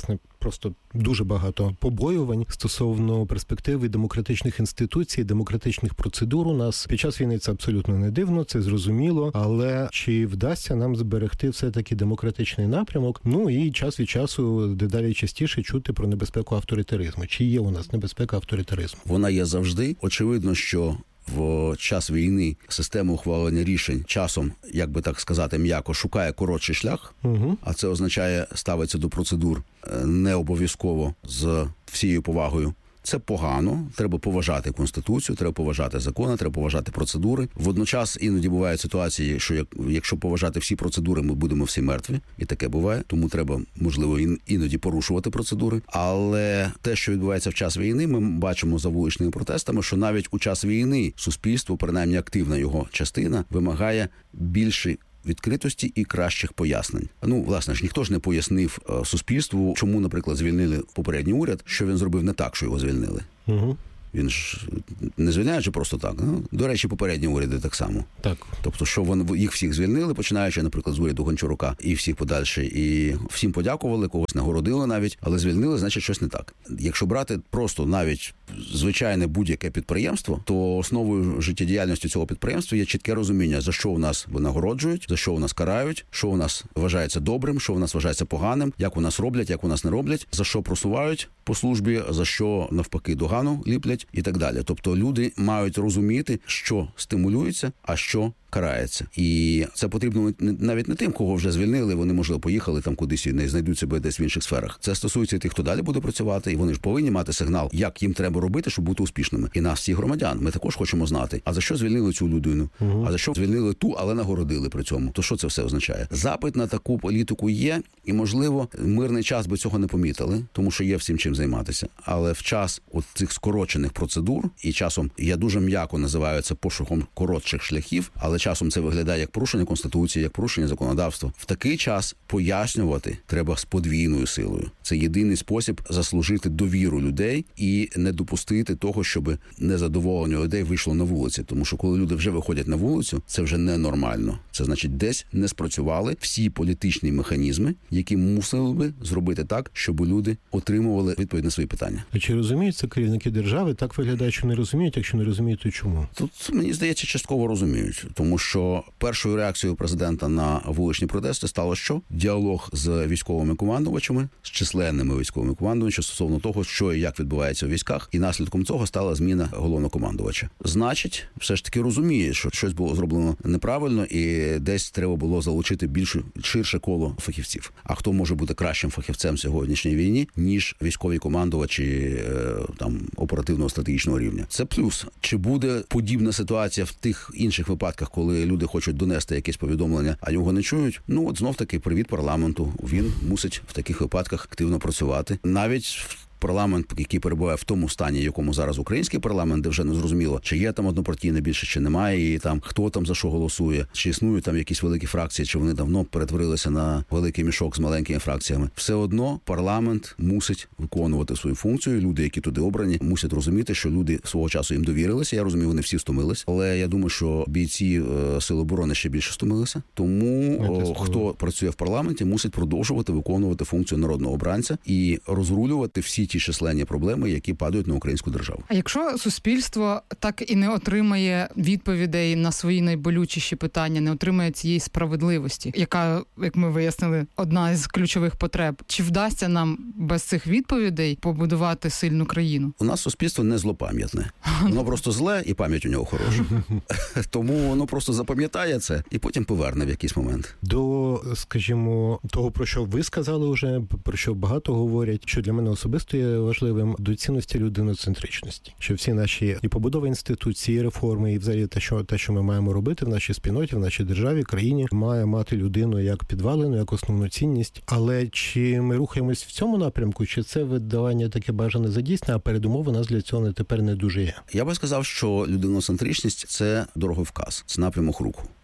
просто дуже багато побоювань стосовно перспективи демократичних інституцій, демократичних процедур у нас. Під час війни це абсолютно не дивно, це зрозуміло, але чи вдасться нам зберегти все-таки демократичний напрямок? Ну і час від часу дедалі частіше чути про небезпеку авторитаризму. Чи є у нас небезпека авторитаризму? Вона є завжди. Очевидно, що в час війни система ухвалення рішень часом, як би так сказати, м'яко, шукає коротший шлях, а це означає ставиться до процедур не обов'язково з всією повагою. Це погано, треба поважати Конституцію, треба поважати закони, треба поважати процедури. Водночас іноді бувають ситуації, що якщо поважати всі процедури, ми будемо всі мертві, і таке буває, тому треба, можливо, іноді порушувати процедури. Але те, що відбувається в час війни, ми бачимо за вуличними протестами, що навіть у час війни суспільство, принаймні активна його частина, вимагає більше відкритості і кращих пояснень. Ну, власне ж, ніхто ж не пояснив суспільству, чому, наприклад, звільнили попередній уряд, що він зробив не так, що його звільнили. Він ж не звільняючи просто так. Ну, до речі, попередні уряди так само. Так. Тобто, що їх всіх звільнили, починаючи, наприклад, з уряду Гончарука і всіх подальше. І всім подякували, когось нагородили навіть, але звільнили, значить, щось не так. Якщо брати просто навіть звичайне будь-яке підприємство, то основою життєдіяльності цього підприємства є чітке розуміння, за що у нас винагороджують, за що у нас карають, що у нас вважається добрим, що у нас вважається поганим, як у нас роблять, як у нас не роблять, за що просувають по службі, за що навпаки догану ліплять і так далі. Тобто люди мають розуміти, що стимулюється, а що карається. І це потрібно навіть не тим, кого вже звільнили, вони, можливо, поїхали там кудись і не знайдуть себе десь в інших сферах. Це стосується тих, хто далі буде працювати, і вони ж повинні мати сигнал, як їм треба робити, щоб бути успішними. І нас, всіх громадян, ми також хочемо знати, а за що звільнили цю людину, а за що звільнили ту, але нагородили при цьому. То що це все означає? Запит на таку політику є, і, можливо, мирний час би цього не помітили, тому що є всім чим займатися. Але в час от цих скорочених процедур, і часом, я дуже м'яко називаю це пошуком коротших шляхів, але часом це виглядає як порушення Конституції, як порушення законодавства. В такий час пояснювати треба з подвійною силою. Це єдиний спосіб заслужити довіру людей і не допустити того, щоб незадоволення людей вийшло на вулиці. Тому що коли люди вже виходять на вулицю, це вже ненормально. Це значить, десь не спрацювали всі політичні механізми, які мусили би зробити так, щоб люди отримували відповідь на свої питання. А чи розуміють це керівники держави? Так виглядає, що не розуміють. Якщо не розуміють, то чому? Тут, мені здається, частково розуміють. Тому що першою реакцією президента на вуличні протести стало що? Діалог з військовими командувачами, з численними військовими командувачами стосовно того, що і як відбувається у військах, і наслідком цього стала зміна головнокомандувача. Значить, все ж таки розуміє, що щось було зроблено неправильно і десь треба було залучити ширше коло фахівців. А хто може бути кращим фахівцем в сьогоднішній війні, ніж військові командувачі там оперативного стратегічного рівня? Це плюс. Чи буде подібна ситуація в тих інших випадках, коли люди хочуть донести якесь повідомлення, а його не чують? Ну, от знов таки привіт парламенту. Він мусить в таких випадках активно працювати. Навіть парламент, який перебуває в тому стані, в якому зараз український парламент, де вже не зрозуміло, чи є там однопартійне більше, чи немає, і там хто там за що голосує, чи існують там якісь великі фракції, чи вони давно перетворилися на великий мішок з маленькими фракціями. Все одно парламент мусить виконувати свою функцію. Люди, які туди обрані, мусять розуміти, що люди свого часу їм довірилися. Я розумію, вони всі стомились, але я думаю, що бійці Сил оборони ще більше стомилися. Тому хто працює в парламенті, мусить продовжувати виконувати функцію народного обранця і розрулювати всі ті численні проблеми, які падають на українську державу. А якщо суспільство так і не отримає відповідей на свої найболючіші питання, не отримає цієї справедливості, яка, як ми вияснили, одна із ключових потреб, чи вдасться нам без цих відповідей побудувати сильну країну? У нас суспільство не злопам'ятне. Воно просто зле, і пам'ять у нього хороша. Тому воно просто запам'ятає це і потім поверне в якийсь момент. До, скажімо, того, про що ви сказали вже, про що багато говорять, що для мене особисто є важливим, до цінності людиноцентричності. Що всі наші і побудова інституції, і реформи, і взагалі те, що ми маємо робити в нашій спільноті, в нашій державі, країні, має мати людину як підвалину, як основну цінність. Але чи ми рухаємось в цьому напрямку, чи це видавання таке бажане за дійсне, а передумови нас для цього тепер не дуже є? Я би сказав, що людиноцентричність – це дороговказ, це напрямок руху.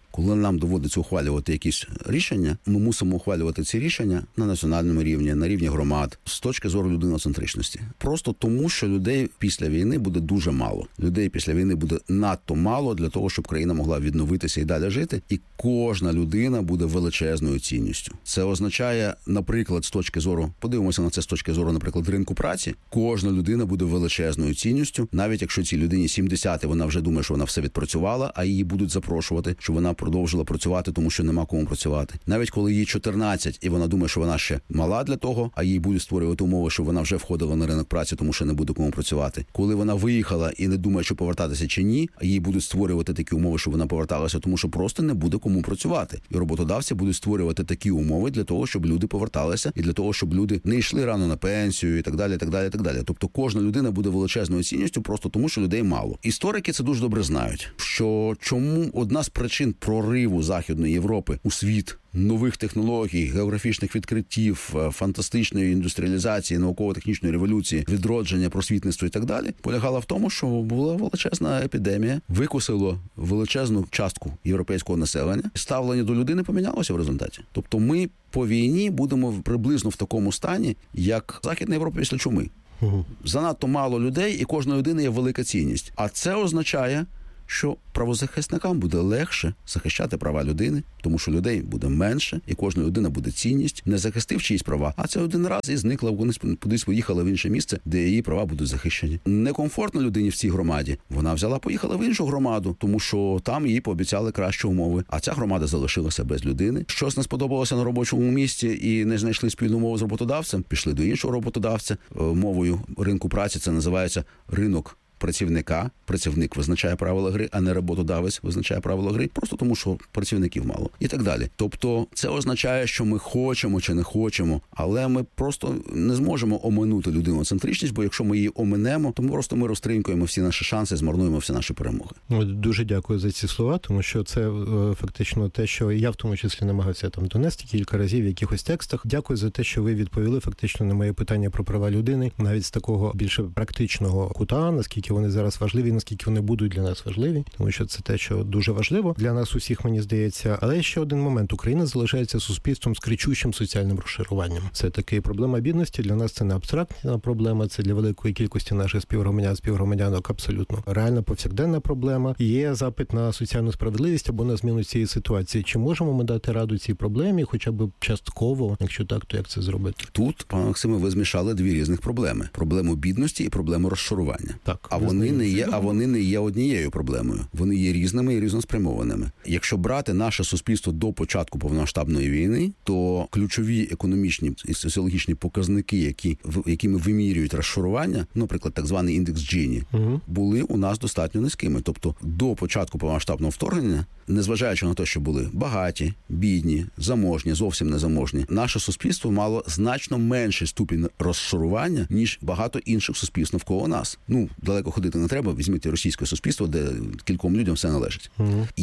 Коли нам доводиться ухвалювати якісь рішення, ми мусимо ухвалювати ці рішення на національному рівні, на рівні громад, з точки зору людиноцентричності. Просто тому, що людей після війни буде дуже мало. Людей після війни буде надто мало для того, щоб країна могла відновитися і далі жити. І кожна людина буде величезною цінністю. Це означає, наприклад, з точки зору, подивимося на це з точки зору, наприклад, ринку праці, кожна людина буде величезною цінністю, навіть якщо цій людині 70, і вона вже думає, що вона все відпрацювала, а її будуть запрошувати, щоб вона продовжила працювати, тому що нема кому працювати. Навіть коли їй 14, і вона думає, що вона ще мала для того, а їй будуть створювати умови, щоб вона вже входила на ринок праці, тому що не буде кому працювати. Коли вона виїхала і не думає, що повертатися чи ні, а їй будуть створювати такі умови, щоб вона поверталася, тому що просто не буде кому працювати. І роботодавці будуть створювати такі умови для того, щоб люди поверталися, і для того, щоб люди не йшли рано на пенсію, і так далі, і так далі, і так далі. Тобто кожна людина буде величезною цінністю просто тому, що людей мало. Історики це дуже добре знають, що чому одна з причин прориву Західної Європи у світ нових технологій, географічних відкриттів, фантастичної індустріалізації, науково-технічної революції, відродження, просвітництва і так далі, полягала в тому, що була величезна епідемія, викосило величезну частку європейського населення, ставлення до людини помінялося в результаті. Тобто ми по війні будемо приблизно в такому стані, як Західна Європа після чуми. Занадто мало людей, і кожна людина є велика цінність. А це означає, що правозахисникам буде легше захищати права людини, тому що людей буде менше, і кожна людина буде цінність, не захистив чиїсь права, а це один раз і зникла, кудись поїхала в інше місце, де її права будуть захищені. Некомфортно людині в цій громаді. Вона взяла, поїхала в іншу громаду, тому що там їй пообіцяли кращі умови, а ця громада залишилася без людини. Щось не сподобалося на робочому місці і не знайшли спільну мову з роботодавцем, пішли до іншого роботодавця. Мовою ринку праці це називається ринок працівника. Працівник визначає правила гри, а не роботодавець визначає правила гри, просто тому, що працівників мало. І так далі. Тобто це означає, що ми хочемо чи не хочемо, але ми просто не зможемо оминути людиноцентричність, бо якщо ми її оминемо, то ми розтринькуємо всі наші шанси, змарнуємо всі наші перемоги. Дуже дякую за ці слова, тому що це фактично те, що я в тому числі намагався там донести кілька разів в якихось текстах. Дякую за те, що ви відповіли фактично на моє питання про права людини, навіть з такого більше практичного кута, наскільки вони зараз важливі, наскільки вони будуть для нас важливі, тому що це те, що дуже важливо для нас усіх, мені здається. Але ще один момент. Україна залишається суспільством з кричущим соціальним розшаруванням. Це таки проблема бідності. Для нас це не абстрактна проблема, це для великої кількості наших співгромадянок абсолютно реальна повсякденна проблема. Є запит на соціальну справедливість або на зміну цієї ситуації. Чи можемо ми дати раду цій проблемі, хоча б частково? Якщо так, то як це зробити? Тут, пане Максиме, ви змішали дві різних проблеми. Проблему бідності і проблему розшарування. Так. А вони не є однією проблемою. Вони є різними і різноспрямованими. Якщо брати наше суспільство до початку повномасштабної війни, то ключові економічні і соціологічні показники, якими вимірюють розшарування, наприклад, так званий індекс Джіні, були у нас достатньо низькими. Тобто до початку повномасштабного вторгнення, незважаючи на те, що були багаті, бідні, заможні, зовсім незаможні, наше суспільство мало значно менший ступінь розшарування, ніж багато інших суспільств навколо нас. Далеко ходити не треба, візьміть російське суспільство, де кільком людям все належить.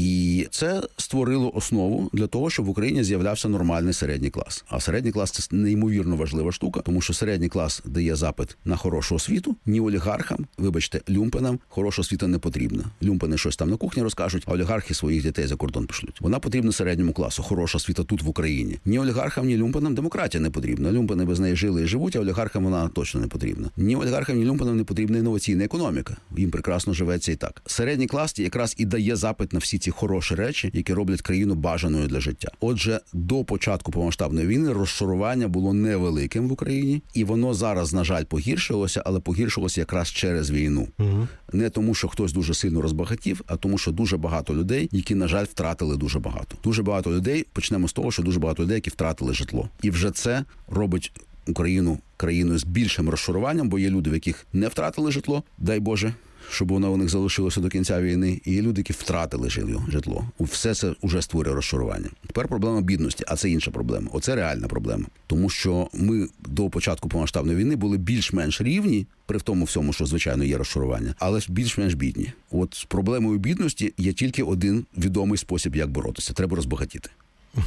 І це створило основу для того, щоб в Україні з'являвся нормальний середній клас. А середній клас – це неймовірно важлива штука, тому що середній клас дає запит на хорошу освіту, ні олігархам, вибачте, люмпенам хороша освіта не потрібна. Люмпени щось там на кухні розкажуть, а олігархи своїх дітей за кордон пошлють. Вона потрібна середньому класу, хороша освіта тут в Україні. Ні олігархам, ні люмпенам демократія не потрібна. Люмпени без неї жили і живуть, а олігархам вона точно не потрібна. Ні олігархам, ні люмпенам не потрібна інноваційна економіка. Їм прекрасно живеться і так. Середній клас якраз і дає запит на всі ці хороші речі, які роблять країну бажаною для життя. Отже, до початку повномасштабної війни розшарування було невеликим в Україні, і воно зараз, на жаль, погіршилося, але погіршилося якраз через війну. Не тому, що хтось дуже сильно розбагатів, а тому, що дуже багато людей, які, на жаль, втратили дуже багато. Дуже багато людей, почнемо з того, що дуже багато людей, які втратили житло. І вже це робить Україну країною з більшим розшаруванням, бо є люди, в яких не втратили житло, дай Боже, щоб воно у них залишилося до кінця війни, і є люди, які втратили житло. Все це вже створює розшарування. Тепер проблема бідності, а це інша проблема. Оце реальна проблема. Тому що ми до початку повномасштабної війни були більш-менш рівні, при тому всьому, що, звичайно, є розшарування, але більш-менш бідні. От з проблемою бідності є тільки один відомий спосіб, як боротися. Треба розбагатіти.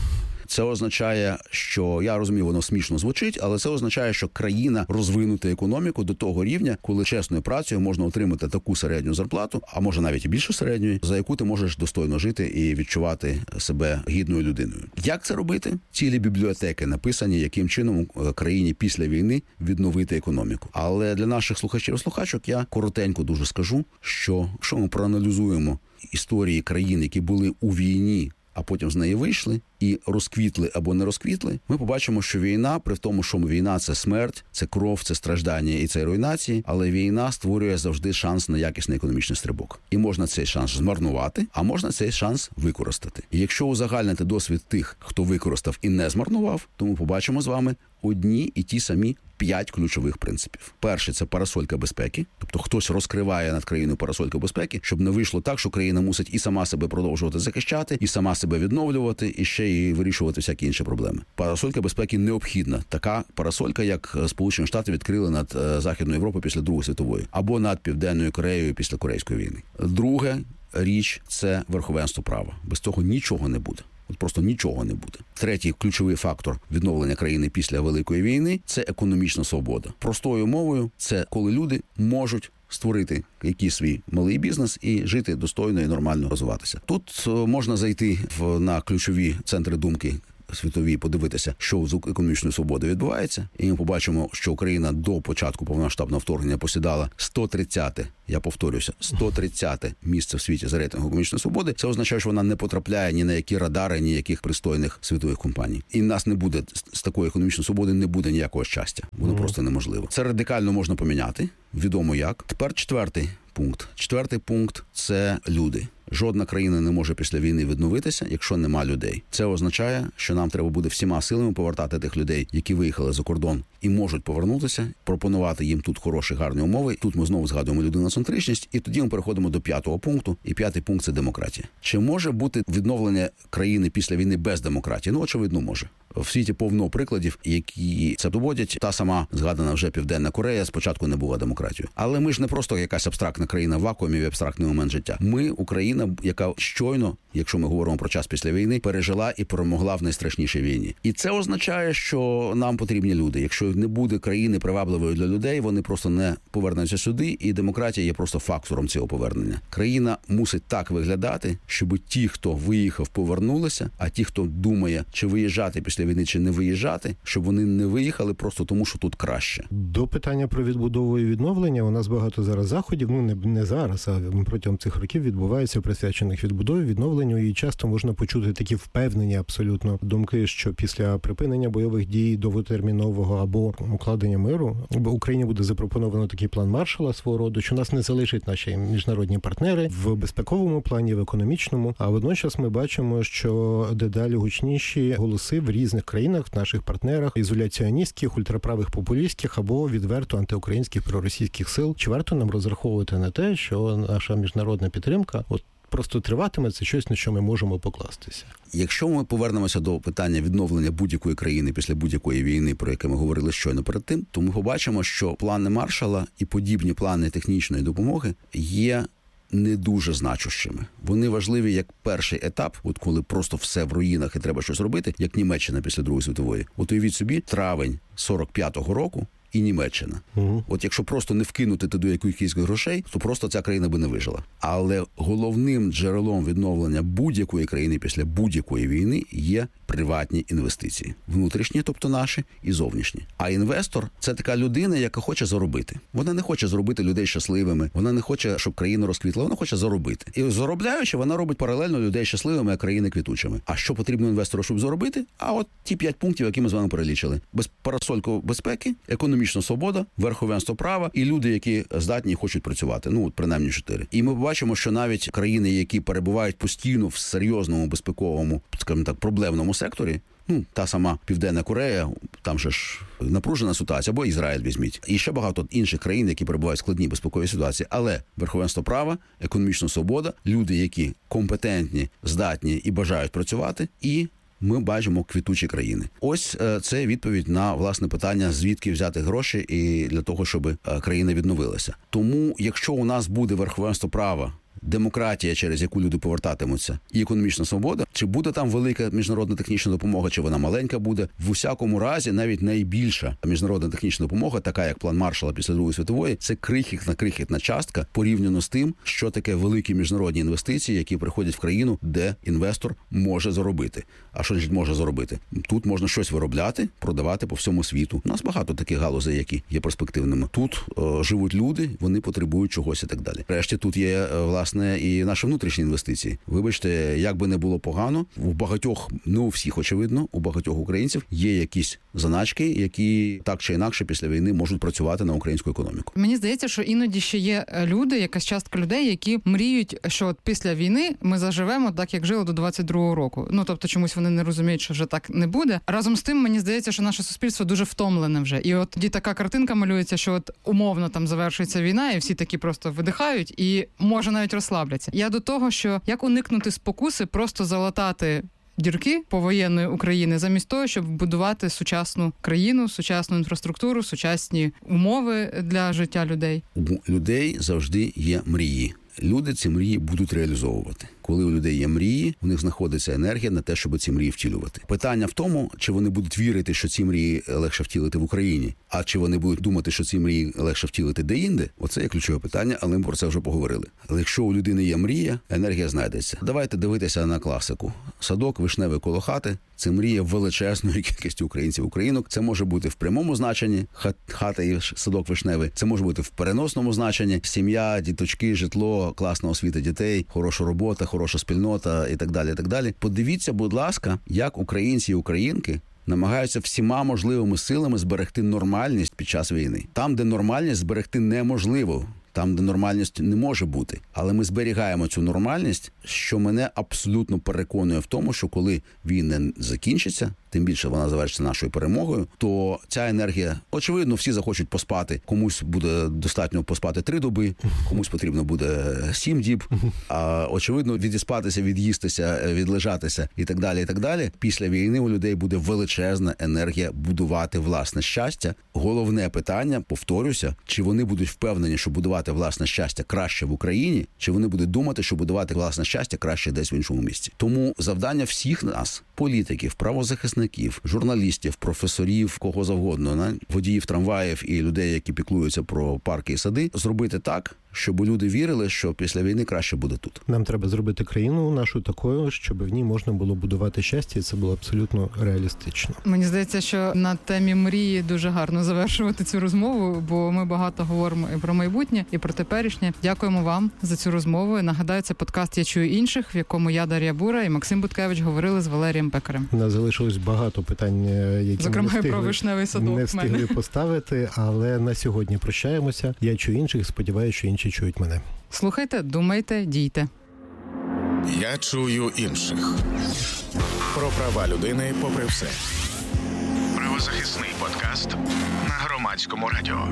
Це означає, що, я розумію, воно смішно звучить, але це означає, що країна розвинути економіку до того рівня, коли чесною працею можна отримати таку середню зарплату, а може навіть і більше середньої, за яку ти можеш достойно жити і відчувати себе гідною людиною. Як це робити? Цілі бібліотеки написані, яким чином країні після війни відновити економіку. Але для наших слухачів і слухачок я коротенько дуже скажу, що якщо ми проаналізуємо історії країн, які були у війні, а потім з неї вийшли і розквітли або не розквітли, ми побачимо, що війна, при тому, що війна – це смерть, це кров, це страждання і це руйнації, але війна створює завжди шанс на якісний економічний стрибок. І можна цей шанс змарнувати, а можна цей шанс використати. І якщо узагальнити досвід тих, хто використав і не змарнував, то ми побачимо з вами одні і ті самі 5 ключових принципів. Перший – це парасолька безпеки. Тобто хтось розкриває над країною парасольку безпеки, щоб не вийшло так, що країна мусить і сама себе продовжувати захищати, і сама себе відновлювати, і ще й вирішувати всякі інші проблеми. Парасолька безпеки необхідна. Така парасолька, як Сполучені Штати відкрили над Західною Європою після Другої світової, або над Південною Кореєю після Корейської війни. Друге річ – це верховенство права. Без цього нічого не буде. От просто нічого не буде. Третій ключовий фактор відновлення країни після Великої війни – це економічна свобода. Простою мовою – це коли люди можуть створити якийсь свій малий бізнес і жити достойно і нормально розвиватися. Тут можна зайти на ключові центри думки світові, подивитися, що з економічною свободою відбувається, і ми побачимо, що Україна до початку повномасштабного вторгнення посідала 130-те, я повторюся, 130-те місце в світі за рейтингом економічної свободи. Це означає, що вона не потрапляє ні на які радари, ні яких пристойних світових компаній. І нас не буде, з такої економічної свободи не буде ніякого щастя. Воно просто неможливо. Це радикально можна поміняти, відомо як. Тепер четвертий пункт. Четвертий пункт – це люди. Жодна країна не може після війни відновитися, якщо нема людей. Це означає, що нам треба буде всіма силами повертати тих людей, які виїхали за кордон і можуть повернутися, пропонувати їм тут хороші, гарні умови. Тут ми знову згадуємо людиноцентричність, і тоді ми переходимо до 5-го пункту. І 5-й пункт – це демократія. Чи може бути відновлення країни після війни без демократії? Ну, очевидно, може. В світі повно прикладів, які це доводять. Та сама згадана вже Південна Корея спочатку не була демократією. Але ми ж не просто якась абстрактна країна в вакуумі в абстрактний момент життя. Ми Україна, яка щойно, якщо ми говоримо про час після війни, пережила і перемогла в найстрашнішій війні. І це означає, що нам потрібні люди. Якщо не буде країни привабливою для людей, вони просто не повернуться сюди, і демократія є просто фактором цього повернення. Країна мусить так виглядати, щоб ті, хто виїхав, повернулися, а ті, хто думає, чи виїжджати після війни, чи не виїжджати, щоб вони не виїхали просто тому, що тут краще. До питання про відбудову і відновлення у нас багато зараз заходів, не зараз, а протягом цих років відбувається, присвячених відбудові, відновленню, і часто можна почути такі впевнені абсолютно думки, що після припинення бойових дій довготермінового або укладення миру Україні буде запропоновано такий план Маршалла свого роду, що нас не залишать наші міжнародні партнери в безпековому плані, в економічному. А водночас ми бачимо, що дедалі гучніші голоси в різних країнах, наших партнерах, ізоляціоністських, ультраправих популістських або відверто антиукраїнських проросійських сил. Чи варто нам розраховувати на те, що наша міжнародна підтримка просто триватиме, це щось, на що ми можемо покластися? Якщо ми повернемося до питання відновлення будь-якої країни після будь-якої війни, про яке ми говорили щойно перед тим, то ми побачимо, що плани Маршалла і подібні плани технічної допомоги є не дуже значущими. Вони важливі як перший етап, от коли просто все в руїнах і треба щось робити, як Німеччина після Другої світової. От уявіть собі, травень 45-го року і Німеччина. От якщо просто не вкинути туди якихось грошей, то просто ця країна би не вижила. Але головним джерелом відновлення будь-якої країни після будь-якої війни є приватні інвестиції. Внутрішні, тобто наші, і зовнішні. А інвестор – це така людина, яка хоче заробити. Вона не хоче зробити людей щасливими, вона не хоче, щоб країна розквітла, вона хоче заробити. І заробляючи, вона робить паралельно людей щасливими, а країни квітучими. А що потрібно інвестору, щоб заробити? А от ті 5 пунктів, які ми з вами перелічили. Парасольку безпеки, економічна свобода, верховенство права і люди, які здатні і хочуть працювати. Ну, принаймні 4. І ми бачимо, що навіть країни, які перебувають постійно в серйозному безпековому, скажімо так, проблемному секторі, та сама Південна Корея, там же ж напружена ситуація, або Ізраїль візьміть. І ще багато інших країн, які перебувають в складній безпековій ситуації. Але верховенство права, економічна свобода, люди, які компетентні, здатні і бажають працювати, і ми бачимо квітучі країни. Ось це відповідь на, власне, питання, звідки взяти гроші і для того, щоб країна відновилася. Тому, якщо у нас буде верховенство права, демократія, через яку люди повертатимуться, і економічна свобода, чи буде там велика міжнародна технічна допомога, чи вона маленька буде. В усякому разі, навіть найбільша міжнародна технічна допомога, така як план Маршалла після Другої світової, це крихітна частка порівняно з тим, що таке великі міжнародні інвестиції, які приходять в країну, де інвестор може заробити. А що значить може заробити? Тут можна щось виробляти, продавати по всьому світу. У нас багато таких галузей, які є перспективними. Тут живуть люди, вони потребують чогось і так далі. Врешті тут є, власне, і наші внутрішні інвестиції. Вибачте, як би не було погано, у багатьох, не у всіх, очевидно, у багатьох українців є якісь заначки, які так чи інакше після війни можуть працювати на українську економіку. Мені здається, що іноді ще є люди, якась частка людей, які мріють, що от після війни ми заживемо так, як жили до 22-го року. Ну, тобто чомусь вони не розуміють, що вже так не буде. Разом з тим, мені здається, що наше суспільство дуже втомлене вже. І от тоді така картинка малюється, що от умовно там завершується війна, і всі такі просто видихають і, може, навіть розслабляться. Я до того, що як уникнути спокуси просто залатати дірки повоєнної України, замість того, щоб будувати сучасну країну, сучасну інфраструктуру, сучасні умови для життя людей. У людей завжди є мрії. Люди ці мрії будуть реалізовувати. Коли у людей є мрії, у них знаходиться енергія на те, щоб ці мрії втілювати. Питання в тому, чи вони будуть вірити, що ці мрії легше втілити в Україні, а чи вони будуть думати, що ці мрії легше втілити де-інде. Оце є ключове питання, але ми про це вже поговорили. Але якщо у людини є мрія, енергія знайдеться. Давайте дивитися на класику. Садок вишневий коло хати – це мрія величезної кількості українців, українок. Це може бути в прямому значенні хата і садок вишневий. Це може бути в переносному значенні сім'я, діточки, житло, класна освіта дітей, хороша робота, хороша спільнота і так далі, і так далі. Подивіться, будь ласка, як українці і українки намагаються всіма можливими силами зберегти нормальність під час війни. Там, де нормальність зберегти неможливо, там, де нормальність не може бути. Але ми зберігаємо цю нормальність, що мене абсолютно переконує в тому, що коли війна закінчиться, тим більше вона завершиться нашою перемогою, то ця енергія, очевидно, всі захочуть поспати. Комусь буде достатньо поспати 3 доби, комусь потрібно буде 7 діб, а очевидно, відіспатися, від'їстися, відлежатися і так далі, і так далі. Після війни у людей буде величезна енергія будувати власне щастя. Головне питання, повторюся, чи вони будуть впевнені, що будувати власне щастя краще в Україні, чи вони будуть думати, що будувати власне щастя краще десь в іншому місці. Тому завдання всіх нас, політиків, правозахисників, журналістів, професорів, кого завгодно, водіїв трамваїв і людей, які піклуються про парки і сади, зробити так, щоб люди вірили, що після війни краще буде тут. Нам треба зробити країну нашу такою, щоб в ній можна було будувати щастя, і це було абсолютно реалістично. Мені здається, що на темі мрії дуже гарно завершувати цю розмову, бо ми багато говоримо і про майбутнє, і про теперішнє. Дякуємо вам за цю розмову. Нагадаю, це подкаст «Я чую інших», в якому я, Дар'я Бура, і Максим Буткевич говорили з Валерієм Пекарем. У нас залишилось багато питань, які зокрема, про вишневий садок не встигли поставити, але на сьогодні прощаємося. Я чую інших, сподіваюся, що інші чують мене. Слухайте, думайте, дійте. Я чую інших. Про права людини попри все. Правозахисний подкаст на Громадському радіо.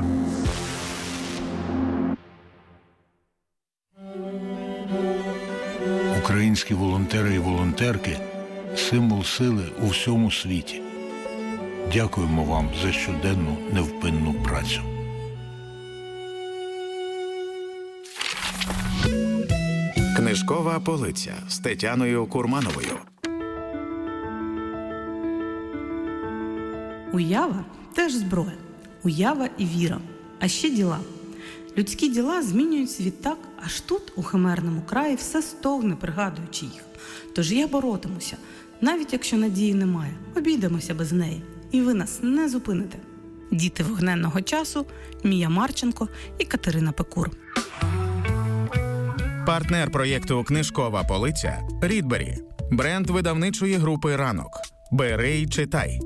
Українські волонтери і волонтерки – символ сили у всьому світі. Дякуємо вам за щоденну невпинну працю. Книжкова полиця з Тетяною Курмановою. Уява – теж зброя. Уява і віра. А ще діла. Людські діла змінюють світ так, аж тут, у химерному краї, все стогне, пригадуючи їх. Тож я боротимуся. Навіть якщо надії немає, обійдемося без неї. І ви нас не зупините. Діти вогненного часу, Мія Марченко і Катерина Пекур. Партнер проєкту «Книжкова полиця» – Рідбері. Бренд видавничої групи «Ранок». Бери й читай.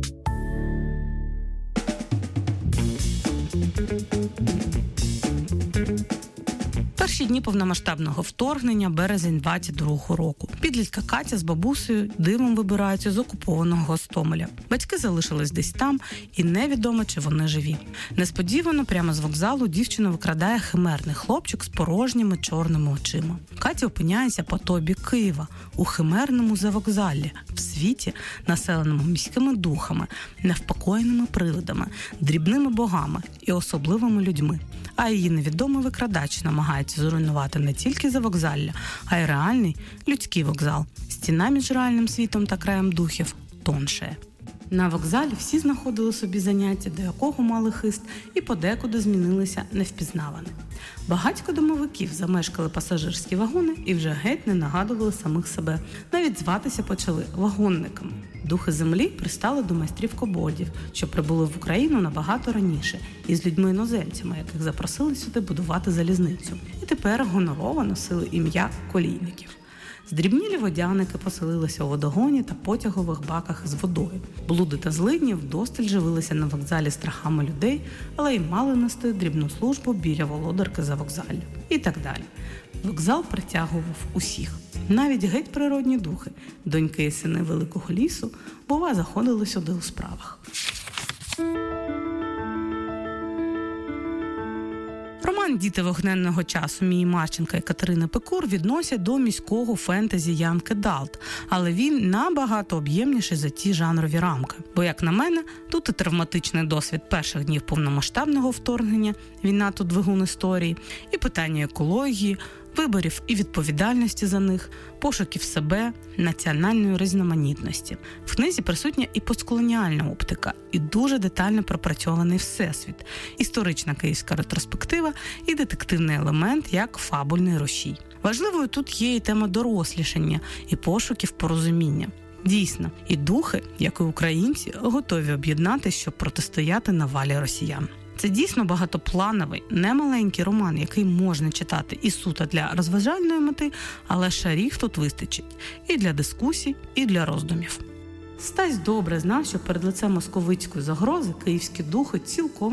Перші дні повномасштабного вторгнення, березень 22-го року. Підлітка Катя з бабусею дивом вибираються з окупованого Гостомеля. Батьки залишились десь там, і невідомо, чи вони живі. Несподівано прямо з вокзалу дівчину викрадає химерний хлопчик з порожніми чорними очима. Катя опиняється по той бік Києва, у химерному завокзаллі, в світі, населеному міськими духами, невпокоєними привидами, дрібними богами і особливими людьми. а її невідомий викрадач намагається зруйнувати не тільки завокзалля, а й реальний людський вокзал. Стіна між реальним світом та краєм духів тоншає. На вокзалі всі знаходили собі заняття, до якого мали хист, і подекуди змінилися невпізнаване. Багатько домовиків замешкали пасажирські вагони і вже геть не нагадували самих себе. Навіть зватися почали вагонниками. Духи землі пристали до майстрів кободів, що прибули в Україну набагато раніше, із людьми-іноземцями, яких запросили сюди будувати залізницю. І тепер гонорово носили ім'я колійників. Здрібнілі водяники поселилися у водогоні та потягових баках з водою. Блуди та злидні вдосталь живилися на вокзалі страхами людей, але й мали нести дрібну службу біля володарки за вокзаллю. І так далі. Вокзал притягував усіх. Навіть геть природні духи, доньки і сини великого лісу, бува, заходили сюди у справах. Роман «Діти вогненного часу» Мії Марченка і Катерини Пекур відносять до міського фентезі Янки Далт, але він набагато об'ємніший за ті жанрові рамки. Бо, як на мене, тут і травматичний досвід перших днів повномасштабного вторгнення, війна тут двигун історії, і питання екології, виборів і відповідальності за них, пошуків себе, національної різноманітності. В книзі присутня і постколоніальна оптика, і дуже детально пропрацьований всесвіт, історична київська ретроспектива і детективний елемент як фабульний рушій. Важливою тут є і тема дорослішання, і пошуків порозуміння. Дійсно, і духи, як і українці, готові об'єднатися, щоб протистояти навалі росіян. Це дійсно багатоплановий, немаленький роман, який можна читати і суто для розважальної мети, але шарів тут вистачить і для дискусій, і для роздумів. Стась добре знав, що перед лицем московицької загрози київські духи цілком